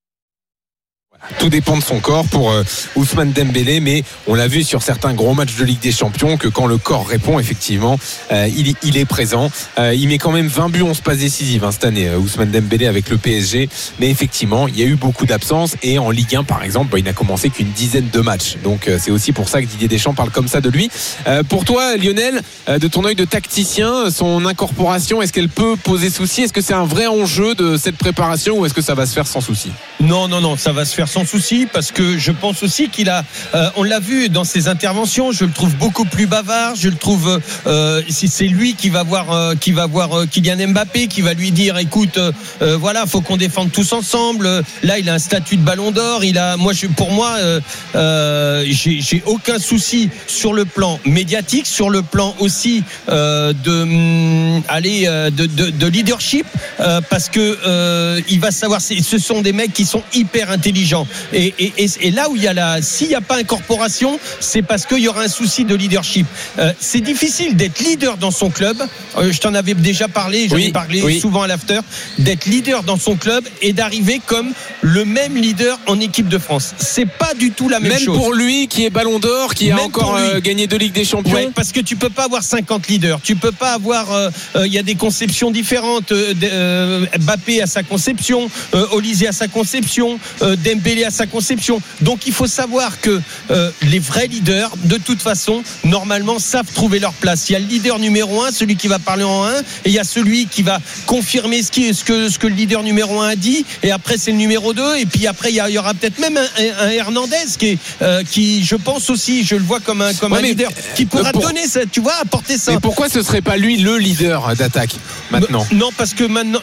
Tout dépend de son corps pour Ousmane Dembélé, mais on l'a vu sur certains gros matchs de Ligue des Champions que quand le corps répond, effectivement, il est présent. Il met quand même 20 buts, 11 passes décisives cette année, Ousmane Dembélé avec le PSG. Mais effectivement, il y a eu beaucoup d'absences et en Ligue 1, par exemple, il n'a commencé qu'une dizaine de matchs. Donc c'est aussi pour ça que Didier Deschamps parle comme ça de lui. Pour toi, Lionel, de ton œil de tacticien, son incorporation, est-ce qu'elle peut poser souci ? Est-ce que c'est un vrai enjeu de cette préparation ou est-ce que ça va se faire sans souci ? Non, ça va se faire sans souci parce que je pense aussi qu'il a, on l'a vu dans ses interventions, je le trouve beaucoup plus bavard, je le trouve, si c'est lui qui va voir Kylian Mbappé, qui va lui dire, écoute, voilà, faut qu'on défende tous ensemble. Là, il a un statut de Ballon d'Or. Pour moi, j'ai aucun souci sur le plan médiatique, sur le plan aussi de leadership, parce que il va savoir. Ce sont des mecs qui sont hyper intelligents. Et là où s'il n'y a pas incorporation, c'est parce qu'il y aura un souci de leadership. C'est difficile d'être leader dans son club. Je t'en avais déjà parlé, j'en ai parlé souvent à l'after, d'être leader dans son club et d'arriver comme le même leader en équipe de France. C'est pas du tout la même chose. Même pour lui qui est Ballon d'Or, qui a encore gagné 2 Ligues des Champions. Ouais, parce que tu peux pas avoir 50 leaders. Tu peux pas avoir. Il y a des conceptions différentes. Mbappé a sa conception, Olysée a sa conception, Dembélé a sa conception. Donc il faut savoir que les vrais leaders, de toute façon, normalement savent trouver leur place. Il y a le leader numéro 1, celui qui va parler en 1, et il y a celui qui va confirmer ce que le leader numéro 1 a dit, et après c'est le numéro 2, et puis après il y aura peut-être même un Hernandez qui je pense aussi, je le vois comme un leader qui pourra donner ça, tu vois, apporter ça. Mais pourquoi ce serait pas lui le leader d'attaque maintenant? Non, parce que maintenant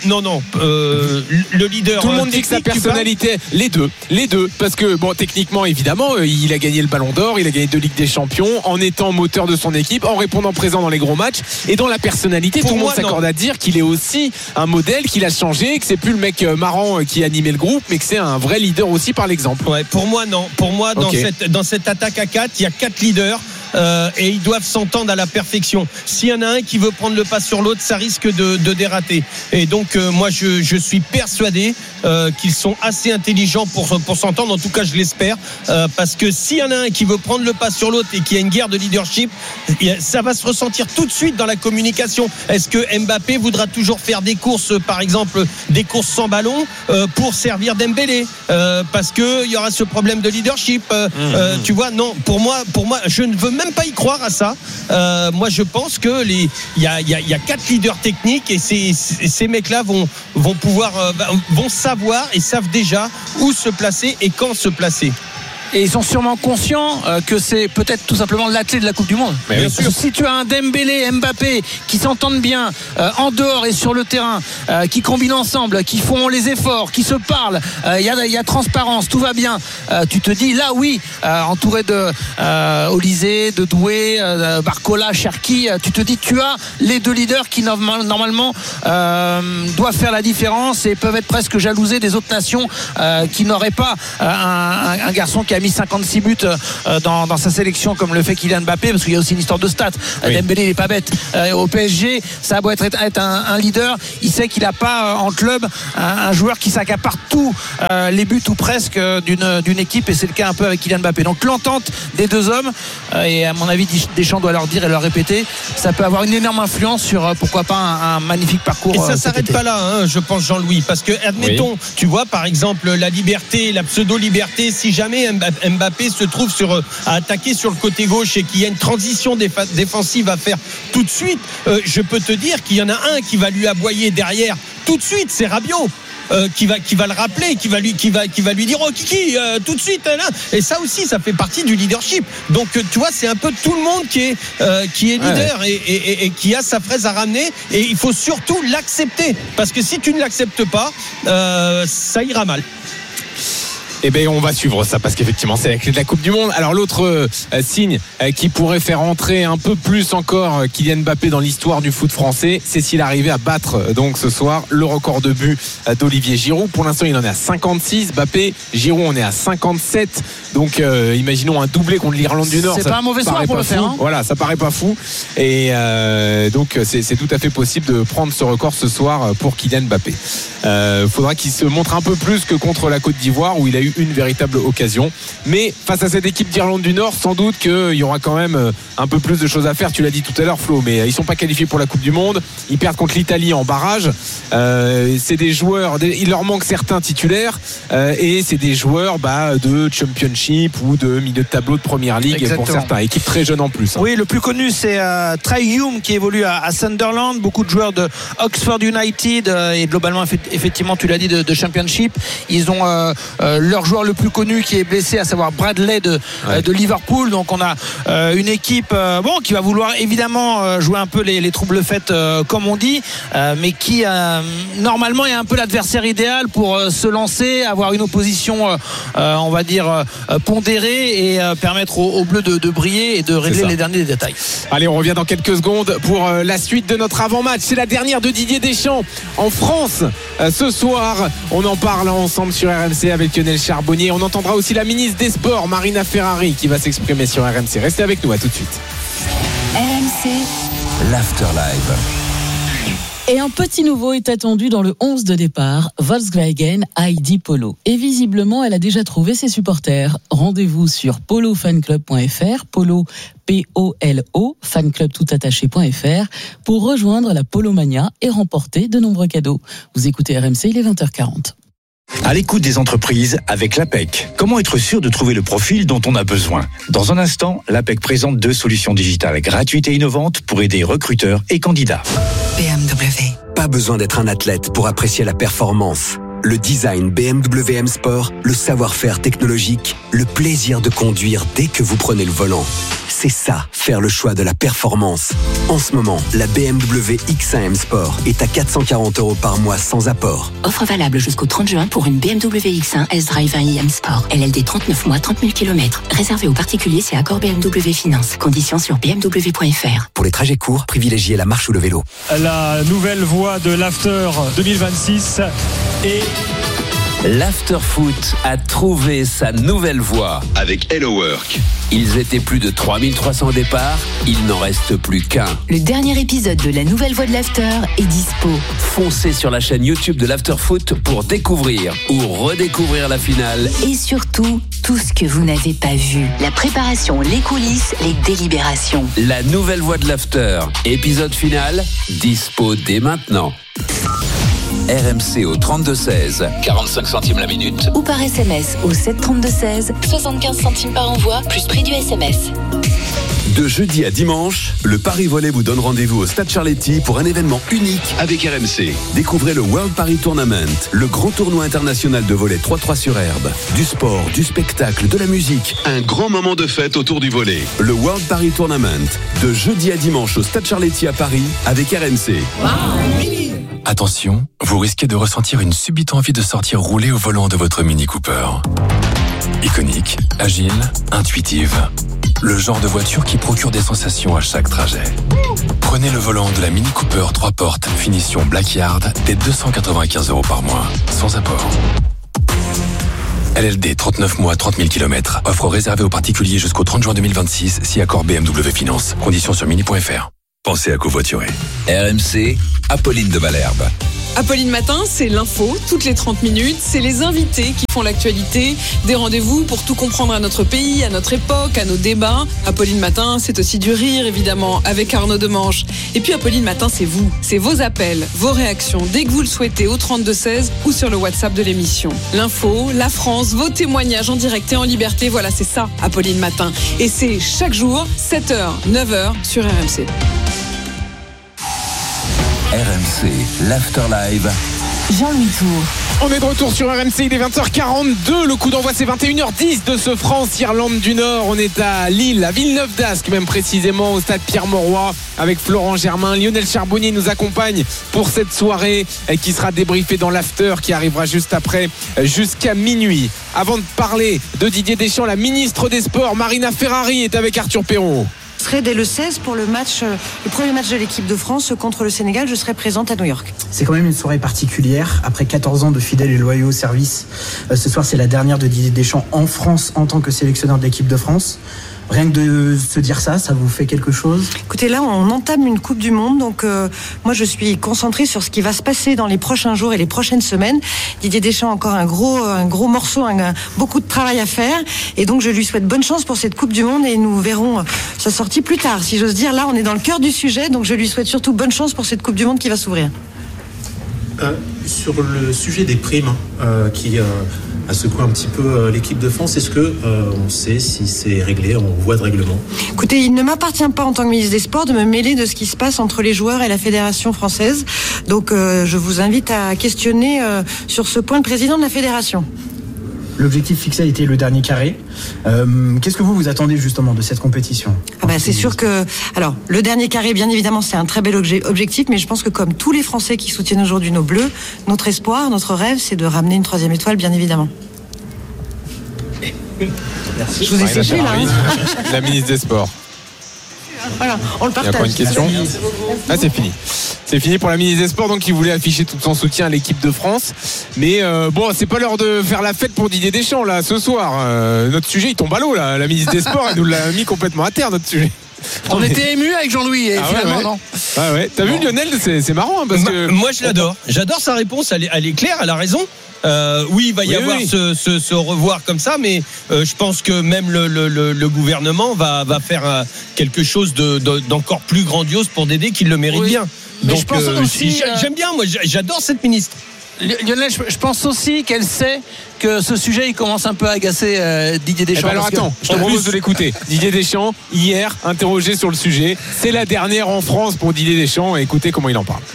le leader, tout le monde dit que sa personnalité, les deux, parce que bon, techniquement évidemment il a gagné le Ballon d'Or, il a gagné 2 Ligues des Champions en étant moteur de son équipe, en répondant présent dans les gros matchs, et dans la personnalité tout le monde s'accorde à dire qu'il est aussi un modèle, qu'il a changé, que c'est plus le mec marrant qui animait le groupe, mais que c'est un vrai leader aussi par l'exemple. Ouais, pour moi non, dans cette attaque à 4 il y a 4 leaders. Et ils doivent s'entendre à la perfection. S'il y en a un qui veut prendre le pas sur l'autre, ça risque de dérater. Et donc moi je suis persuadé qu'ils sont assez intelligents pour s'entendre. En tout cas je l'espère, parce que s'il y en a un qui veut prendre le pas sur l'autre et qu'il y a une guerre de leadership, ça va se ressentir tout de suite dans la communication. Est-ce que Mbappé voudra toujours faire des courses, par exemple des courses sans ballon, pour servir Dembélé, parce que il y aura ce problème de leadership. Tu vois, non, pour moi je ne veux même pas y croire à ça. Moi je pense que il y a 4 leaders techniques, et ces mecs-là vont pouvoir vont savoir et savent déjà où se placer et quand se placer. Et ils sont sûrement conscients que c'est peut-être tout simplement la clé de la Coupe du Monde. Bien sûr. Si tu as un Dembélé, Mbappé qui s'entendent bien en dehors et sur le terrain, qui combinent ensemble, qui font les efforts, qui se parlent, il y a transparence, tout va bien. Tu te dis là oui, entouré de Olysée, de Doué, Barcola, Cherki, tu te dis tu as les 2 leaders qui normalement doivent faire la différence et peuvent être presque jalousés des autres nations qui n'auraient pas un garçon qui a mis 56 buts dans sa sélection, comme le fait Kylian Mbappé, parce qu'il y a aussi une histoire de stats. Dembélé, il n'est pas bête. Au PSG, ça a beau être un leader, il sait qu'il n'a pas en club un joueur qui s'accapare tous les buts ou presque d'une équipe, et c'est le cas un peu avec Kylian Mbappé. Donc l'entente des deux hommes, et à mon avis Deschamps doit leur dire et leur répéter, ça peut avoir une énorme influence sur pourquoi pas un magnifique parcours. Et ça s'arrête pas là, hein, je pense, Jean-Louis, parce que admettons, tu vois par exemple la liberté, la pseudo-liberté, si jamais Mbappé se trouve à attaquer sur le côté gauche et qu'il y a une transition défensive à faire tout de suite, je peux te dire qu'il y en a un qui va lui aboyer derrière tout de suite, c'est Rabiot. Qui va le rappeler, qui va lui dire oh Kiki tout de suite là. Et ça aussi, ça fait partie du leadership. Donc tu vois, c'est un peu tout le monde qui est leader et qui a sa fraise à ramener. Et il faut surtout l'accepter, parce que si tu ne l'acceptes pas, ça ira mal. Eh bien, on va suivre ça, parce qu'effectivement, c'est la clé de la Coupe du Monde. Alors, l'autre signe qui pourrait faire entrer un peu plus encore Kylian Mbappé dans l'histoire du foot français, c'est s'il arrivait à battre donc ce soir le record de buts d'Olivier Giroud. Pour l'instant, il en est à 56. Mbappé, Giroud, on est à 57. Donc, imaginons un doublé contre l'Irlande du Nord. C'est pas un mauvais soir pour le faire. Hein. Voilà, ça paraît pas fou. Et donc, c'est tout à fait possible de prendre ce record ce soir pour Kylian Mbappé. Faudra qu'il se montre un peu plus que contre la Côte d'Ivoire, où il a eu une véritable occasion. Mais face à cette équipe d'Irlande du Nord, sans doute qu'il y aura quand même un peu plus de choses à faire. Tu l'as dit tout à l'heure, Flo, mais ils sont pas qualifiés pour la Coupe du Monde. Ils perdent contre l'Italie en barrage. C'est des joueurs, il leur manque certains titulaires, et c'est des joueurs de Championship ou de milieu de tableau de Première Ligue. Exactement. Pour certains, équipe très jeune en plus. Oui, le plus connu, c'est Trey Hume, qui évolue à Sunderland. Beaucoup de joueurs de Oxford United et globalement, effectivement, tu l'as dit, de Championship. Ils ont leur joueur le plus connu qui est blessé, à savoir Bradley de Liverpool. Donc on a une équipe qui va vouloir évidemment jouer un peu les troubles faits, comme on dit, mais qui normalement est un peu l'adversaire idéal pour se lancer, avoir une opposition on va dire pondérée, et permettre aux Bleus de briller et de régler les derniers détails. Allez, on revient dans quelques secondes pour la suite de notre avant-match. C'est la dernière de Didier Deschamps en France ce soir. On en parle ensemble sur RMC avec Lionel Charbonnier. On entendra aussi la ministre des Sports, Marina Ferrari, qui va s'exprimer sur RMC. Restez avec nous, à tout de suite. RMC, l'Afterlife. Et un petit nouveau est attendu dans le 11 de départ, Volkswagen ID Polo. Et visiblement, elle a déjà trouvé ses supporters. Rendez-vous sur polofanclub.fr, Polo, P-O-L-O, fanclubtoutattaché.fr, pour rejoindre la Polomania et remporter de nombreux cadeaux. Vous écoutez RMC, il est 20h40. À l'écoute des entreprises avec l'APEC. Comment être sûr de trouver le profil dont on a besoin ? Dans un instant, l'APEC présente 2 solutions digitales gratuites et innovantes pour aider recruteurs et candidats. BMW. Pas besoin d'être un athlète pour apprécier la performance. Le design BMW M Sport, le savoir-faire technologique, le plaisir de conduire dès que vous prenez le volant. C'est ça, faire le choix de la performance. En ce moment, la BMW X1 M Sport est à 440 € par mois sans apport. Offre valable jusqu'au 30 juin pour une BMW X1 S-Drive 1i M Sport. LLD 39 mois, 30 000 km. Réservé aux particuliers, c'est accord BMW Finance. Conditions sur bmw.fr. Pour les trajets courts, privilégiez la marche ou le vélo. La nouvelle voie de l'After 2026 et... L'Afterfoot a trouvé sa nouvelle voie avec Hello Work. Ils étaient plus de 3300 au départ, il n'en reste plus qu'un. Le dernier épisode de la nouvelle voie de l'After est dispo. Foncez sur la chaîne YouTube de l'Afterfoot pour découvrir ou redécouvrir la finale. Et surtout, tout ce que vous n'avez pas vu. La préparation, les coulisses, les délibérations. La nouvelle voie de l'After, épisode final, dispo dès maintenant. RMC au 32-16, 45 centimes la minute. Ou par SMS au 732-16, 75 centimes par envoi, plus prix du SMS. De jeudi à dimanche, le Paris Volley vous donne rendez-vous au Stade Charletti pour un événement unique avec RMC. Découvrez le World Paris Tournament, le grand tournoi international de volley 3x3 sur herbe. Du sport, du spectacle, de la musique. Un grand moment de fête autour du volley. Le World Paris Tournament, de jeudi à dimanche au Stade Charletti à Paris avec RMC. Attention, vous risquez de ressentir une subite envie de sortir rouler au volant de votre Mini Cooper. Iconique, agile, intuitive. Le genre de voiture qui procure des sensations à chaque trajet. Prenez le volant de la Mini Cooper 3 portes, finition Black Yard, dès 295 € par mois, sans apport. LLD, 39 mois, 30 000 km. Offre réservée aux particuliers jusqu'au 30 juin 2026, si accord BMW Finance. Conditions sur mini.fr. Pensez à covoiturer. RMC, Apolline de Malherbe. Apolline Matin, c'est l'info, toutes les 30 minutes. C'est les invités qui font l'actualité. Des rendez-vous pour tout comprendre à notre pays, à notre époque, à nos débats. Apolline Matin, c'est aussi du rire, évidemment, avec Arnaud Demanche. Et puis Apolline Matin, c'est vous. C'est vos appels, vos réactions, dès que vous le souhaitez, au 32-16 ou sur le WhatsApp de l'émission. L'info, la France, vos témoignages en direct et en liberté. Voilà, c'est ça, Apolline Matin. Et c'est chaque jour, 7h, 9h sur RMC. RMC, l'After Live. Jean-Louis Tour. On est de retour sur RMC, il est 20h42. Le coup d'envoi, c'est 21h10 de ce France-Irlande du Nord. On est à Lille, à Villeneuve-d'Ascq, même précisément, au stade Pierre-Mauroy, avec Florent Germain. Lionel Charbonnier nous accompagne pour cette soirée qui sera débriefée dans l'After, qui arrivera juste après, jusqu'à minuit. Avant de parler de Didier Deschamps, la ministre des Sports, Marina Ferrari, est avec Arthur Perrault. Je serai dès le 16 pour le premier match de l'équipe de France contre le Sénégal. Je serai présente à New York. C'est quand même une soirée particulière. Après 14 ans de fidèles et loyaux service, ce soir c'est la dernière de Didier Deschamps en France en tant que sélectionneur de l'équipe de France. Rien que de se dire ça vous fait quelque chose? Écoutez, là on entame une Coupe du Monde, donc moi je suis concentrée sur ce qui va se passer dans les prochains jours et les prochaines semaines. Didier Deschamps a encore un gros morceau, beaucoup de travail à faire, et donc je lui souhaite bonne chance pour cette Coupe du Monde, et nous verrons sa sortie plus tard, si j'ose dire. Là on est dans le cœur du sujet, donc je lui souhaite surtout bonne chance pour cette Coupe du Monde qui va s'ouvrir. Sur le sujet des primes qui a secoué un petit peu l'équipe de France, est-ce que on sait si c'est réglé en voie de règlement? Écoutez, il ne m'appartient pas en tant que ministre des Sports de me mêler de ce qui se passe entre les joueurs et la Fédération française. Donc je vous invite à questionner sur ce point le président de la Fédération. L'objectif fixé a été le dernier carré. Qu'est-ce que vous attendez justement de cette compétition? C'est sûr que... Alors, le dernier carré, bien évidemment, c'est un très bel objectif, mais je pense que comme tous les Français qui soutiennent aujourd'hui nos Bleus, notre espoir, notre rêve, c'est de ramener une 3e étoile, bien évidemment. Merci. Je vous ai séché, là. La ministre des Sports. Voilà, on le partage. Il y a encore une question? C'est fini. C'est fini pour la ministre des Sports, donc qui voulait afficher tout son soutien à l'équipe de France. Mais c'est pas l'heure de faire la fête pour Didier Deschamps là ce soir. Notre sujet il tombe à l'eau là. La ministre des Sports elle nous l'a mis complètement à terre, notre sujet. On était ému avec Jean-Louis et finalement non. T'as vu Lionel, c'est marrant parce que moi je l'adore. J'adore sa réponse, elle est claire, elle a raison. Oui, il va y avoir ce revoir comme ça, mais je pense que même le gouvernement va faire quelque chose d'encore plus grandiose pour Dédé, qu'il le mérite bien. Donc je pense aussi, j'aime bien, moi j'adore cette ministre. Lionel, je pense aussi qu'elle sait que ce sujet il commence un peu à agacer Didier Deschamps. Alors attends, je te propose de l'écouter. Didier Deschamps, hier, interrogé sur le sujet. C'est la dernière en France pour Didier Deschamps, et écoutez comment il en parle.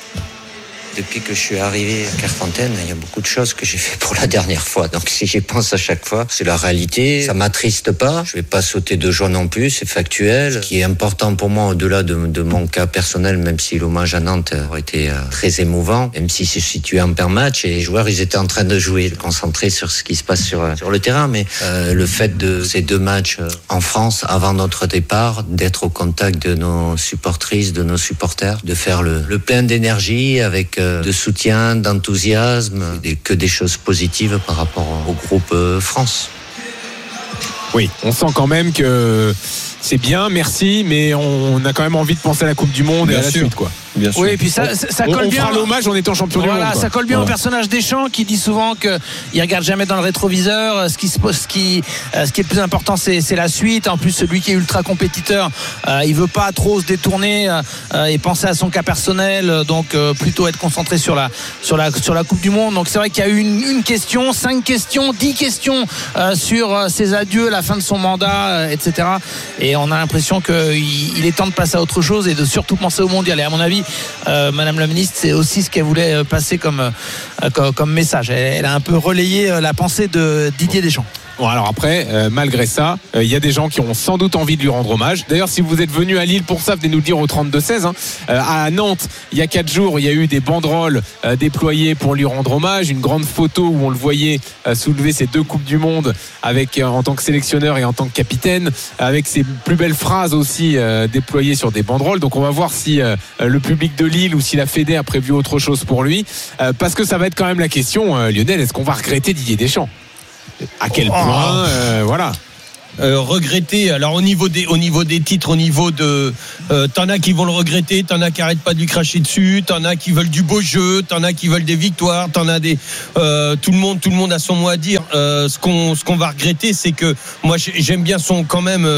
Depuis que je suis arrivé à Clairefontaine, il y a beaucoup de choses que j'ai fait pour la dernière fois. Donc si j'y pense à chaque fois, c'est la réalité. Ça m'attriste pas. Je vais pas sauter de joie non plus. C'est factuel. Ce qui est important pour moi, au-delà de mon cas personnel, même si l'hommage à Nantes aurait été très émouvant, même si c'est situé en paire match et les joueurs, ils étaient en train de jouer, concentrés sur ce qui se passe sur le terrain. Mais le fait de ces 2 matchs en France, avant notre départ, d'être au contact de nos supportrices, de nos supporters, de faire le plein d'énergie avec de soutien, d'enthousiasme, que des choses positives par rapport au groupe France. Oui, on sent quand même que c'est bien, merci, mais on a quand même envie de penser à la Coupe du Monde et à la suite, quoi. Bien sûr. Oui, et puis ça colle bien. On fera l'hommage en étant champion du monde. Voilà, ça colle bien au personnage Deschamps qui dit souvent qu'il regarde jamais dans le rétroviseur. Ce qui est le plus important, c'est la suite. En plus, celui qui est ultra compétiteur, il veut pas trop se détourner et penser à son cas personnel. Donc plutôt être concentré sur la Coupe du Monde. Donc c'est vrai qu'il y a eu une question, 5 questions, 10 questions sur ses adieux, la fin de son mandat, etc. Et on a l'impression qu'il est temps de passer à autre chose et de surtout penser au mondial. Et à mon avis, Madame la ministre, c'est aussi ce qu'elle voulait passer comme message. Elle a un peu relayé la pensée de Didier Deschamps. Bon, alors après, malgré ça, il y a des gens qui ont sans doute envie de lui rendre hommage. D'ailleurs, si vous êtes venu à Lille pour ça, venez nous le dire au 32-16. À Nantes, il y a 4 jours, il y a eu des banderoles déployées pour lui rendre hommage. Une grande photo où on le voyait soulever ses 2 Coupes du Monde avec, en tant que sélectionneur et en tant que capitaine, avec ses plus belles phrases aussi déployées sur des banderoles. Donc on va voir si le public de Lille ou si la Fédé a prévu autre chose pour lui. Parce que ça va être quand même la question, Lionel, est-ce qu'on va regretter Didier Deschamps ? À quel point, voilà. Regretter. Alors au niveau des titres, au niveau de t'en as qui vont le regretter, t'en as qui arrêtent pas de lui cracher dessus, t'en as qui veulent du beau jeu, t'en as qui veulent des victoires, t'en as des tout le monde a son mot à dire. Ce qu'on va regretter, c'est que moi j'aime bien son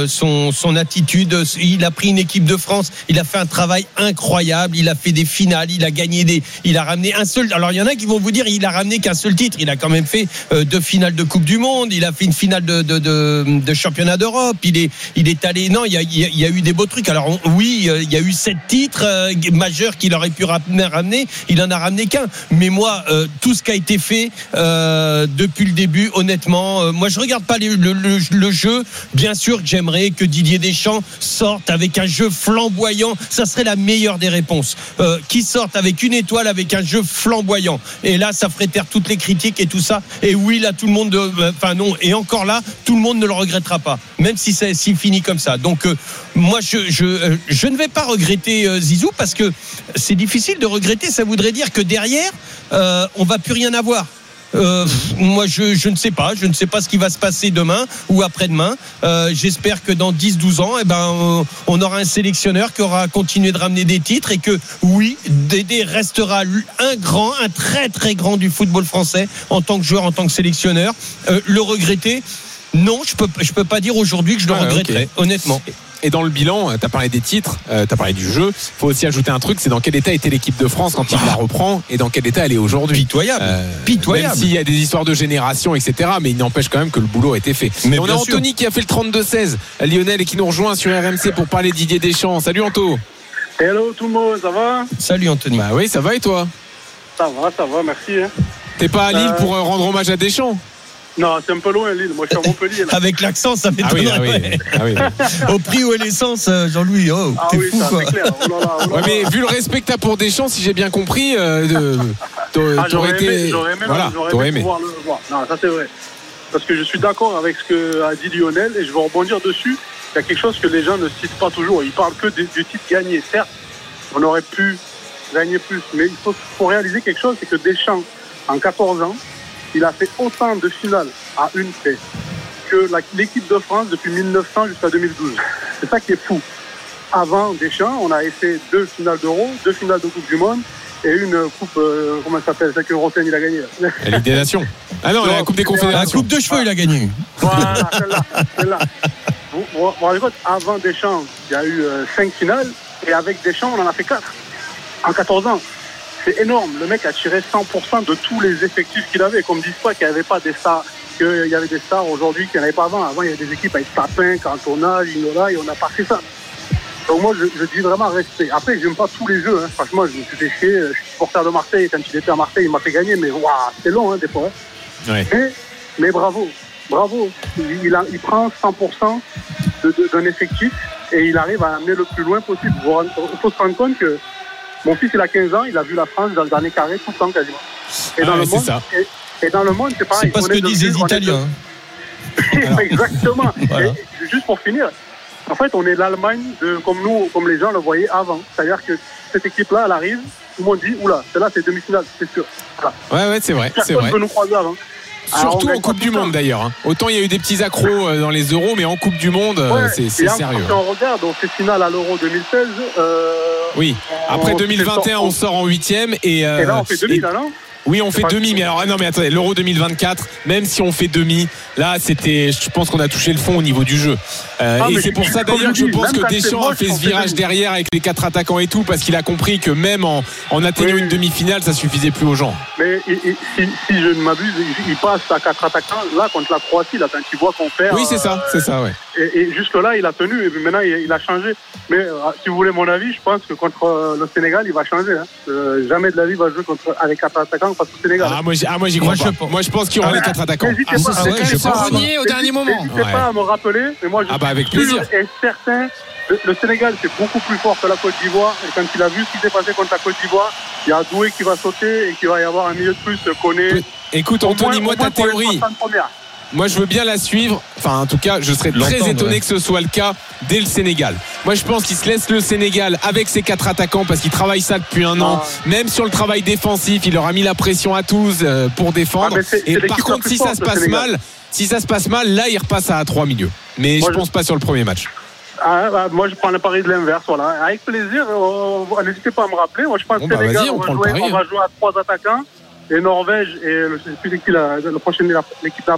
attitude. Il a pris une équipe de France, il a fait un travail incroyable, il a fait des finales, il a gagné il a ramené un seul. Alors il y en a qui vont vous dire il a ramené qu'un seul titre, il a quand même fait 2 finales de Coupe du Monde, il a fait une finale de championnat d'Europe, il est allé. Non, il y a eu des beaux trucs. Alors oui, il y a eu 7 titres majeurs qu'il aurait pu ramener. Il en a ramené qu'un. Mais moi, tout ce qui a été fait depuis le début, honnêtement, moi je regarde pas le jeu. Bien sûr que j'aimerais que Didier Deschamps sorte avec un jeu flamboyant. Ça serait la meilleure des réponses. Qui sorte avec une étoile, avec un jeu flamboyant. Et là, ça ferait taire toutes les critiques et tout ça. Et oui, là, tout le monde. Enfin non. Et encore là, tout le monde ne le regrettera pas, même si c'est fini comme ça. Donc moi je ne vais pas regretter Zizou, parce que c'est difficile de regretter. Ça voudrait dire que derrière on va plus rien avoir. Moi je ne sais pas ce qui va se passer demain ou après-demain. J'espère que dans 10-12 ans on aura un sélectionneur qui aura continué de ramener des titres, et que oui, Dédé restera un très très grand du football français en tant que joueur, en tant que sélectionneur. Le regretter, non, je peux pas dire aujourd'hui que je le regretterais, honnêtement. Et dans le bilan, tu as parlé des titres, tu as parlé du jeu. Il faut aussi ajouter un truc, c'est dans quel état était l'équipe de France quand il la reprend, et dans quel état elle est aujourd'hui. Pitoyable. Même s'il y a des histoires de génération, etc. Mais il n'empêche quand même que le boulot a été fait. Mais on a Anthony qui a fait le 32-16, Lionel, et qui nous rejoint sur RMC pour parler de Didier Deschamps. Salut Anto. Hello tout le monde, ça va? Salut Anthony. Bah oui, ça va, et toi? Ça va, merci. T'es pas à Lille pour rendre hommage à Deschamps? Non, c'est un peu loin Lille, moi je suis à Montpellier là. Avec l'accent, ça m'étonnerait. Ah oui. Au prix où est l'essence, Jean-Louis, t'es fou quoi. C'est clair. Ouais, mais vu le respect que t'as pour Deschamps, si j'ai bien compris, t'aurais aimé pouvoir le voir. Non, ça c'est vrai. Parce que je suis d'accord avec ce que a dit Lionel, et je vais rebondir dessus. Il y a quelque chose que les gens ne citent pas toujours. Ils parlent que du titre gagné. Certes, on aurait pu gagner plus, mais il faut réaliser quelque chose, c'est que Deschamps, en 14 ans, il a fait autant de finales à une paix que l'équipe de France depuis 1900 jusqu'à 2012. C'est ça qui est fou. Avant Deschamps, on a fait 2 finales d'Euro, 2 finales de Coupe du Monde et une coupe, comment ça s'appelle, celle que Roten il a gagnée. La Ligue des Nations. Ah non, la Coupe des Confédérations. La Coupe de cheveux, il a gagné. Voilà, celle-là. Vous rendez compte, avant Deschamps, il y a eu 5 finales, et avec Deschamps, on en a fait 4 en 14 ans. C'est énorme. Le mec a tiré 100% de tous les effectifs qu'il avait. Qu'on ne dise pas qu'il n'y avait pas des stars, qu'il y avait des stars aujourd'hui qu'il n'y en avait pas avant. Avant, il y avait des équipes avec Papin, Cantona, Ginola, et on n'a pas fait ça. Donc moi, je dis vraiment respect. Après, j'aime pas tous les jeux. Hein. Franchement, je me suis fait chier. Je suis supporter de Marseille. Quand il était à Marseille, il m'a fait gagner. Mais waouh, c'est long, hein, des fois. Hein. Ouais. Mais bravo. Il prend 100% d'un effectif, et il arrive à amener le plus loin possible. Il faut se rendre compte que mon fils, il a 15 ans, il a vu la France dans le dernier carré tout le temps quasiment. Et dans le monde, et dans le monde, c'est pareil. C'est pas ce que disent les Italiens. Exactement. Voilà. Et juste pour finir, en fait, on est l'Allemagne comme les gens le voyaient avant. C'est-à-dire que cette équipe-là, elle arrive, tout le monde dit, oula, celle-là, c'est demi-finale, c'est sûr. Voilà. Ouais, c'est vrai. Personne ne peut nous croiser avant. Surtout en Coupe du Monde d'ailleurs. Autant il y a eu des petits accros dans les euros, mais en Coupe du Monde, c'est sérieux. Quand on regarde, on fait finale à l'Euro 2016. Oui. Après 2021, on sort en 8e. Et là, on fait demi, là, non? Oui, on fait demi, mais alors non, mais attendez, l'Euro 2024, même si on fait demi, là, je pense qu'on a touché le fond au niveau du jeu. Et c'est pour ça d'ailleurs que je pense que Deschamps a fait ce virage derrière avec les 4 attaquants et tout, parce qu'il a compris que même en atteignant une demi-finale, ça suffisait plus aux gens. Mais si je ne m'abuse, il passe à 4 attaquants là contre la Croatie, là, quand il voit qu'on perd. Oui, c'est ça, ouais. Et jusque-là, il a tenu, et maintenant il a changé. Mais si vous voulez mon avis, je pense que contre le Sénégal, il va changer. Hein. Jamais de la vie il va jouer avec 4 attaquants face au Sénégal. Moi j'y crois pas. Moi je pense qu'il y aura les 4 attaquants. Je peux renier au dernier moment. N'hésitez pas à me rappeler, mais moi je suis avec plaisir. sûr et certain. Le Sénégal, c'est beaucoup plus fort que la Côte d'Ivoire. Et quand il a vu ce qui s'est passé contre la Côte d'Ivoire, il y a Doué qui va sauter et qu'il va y avoir un milieu de plus Koné. Écoute, Anthony, moi ta théorie. Moi, je veux bien la suivre. Enfin, en tout cas, je serais très étonné que ce soit le cas dès le Sénégal. Moi, je pense qu'il se laisse le Sénégal avec ses 4 attaquants parce qu'il travaille ça depuis un an. Même sur le travail défensif, il leur a mis la pression à tous pour défendre. Et par contre, si ça se passe mal, là, il repasse à 3 milieux. Mais je pense pas sur le premier match. Moi, je prends le pari de l'inverse. Voilà. Avec plaisir. N'hésitez pas à me rappeler. Moi, je pense que Sénégal, on va jouer à 3 attaquants. Et Norvège et je sais plus c'est qui la prochaine l'équipe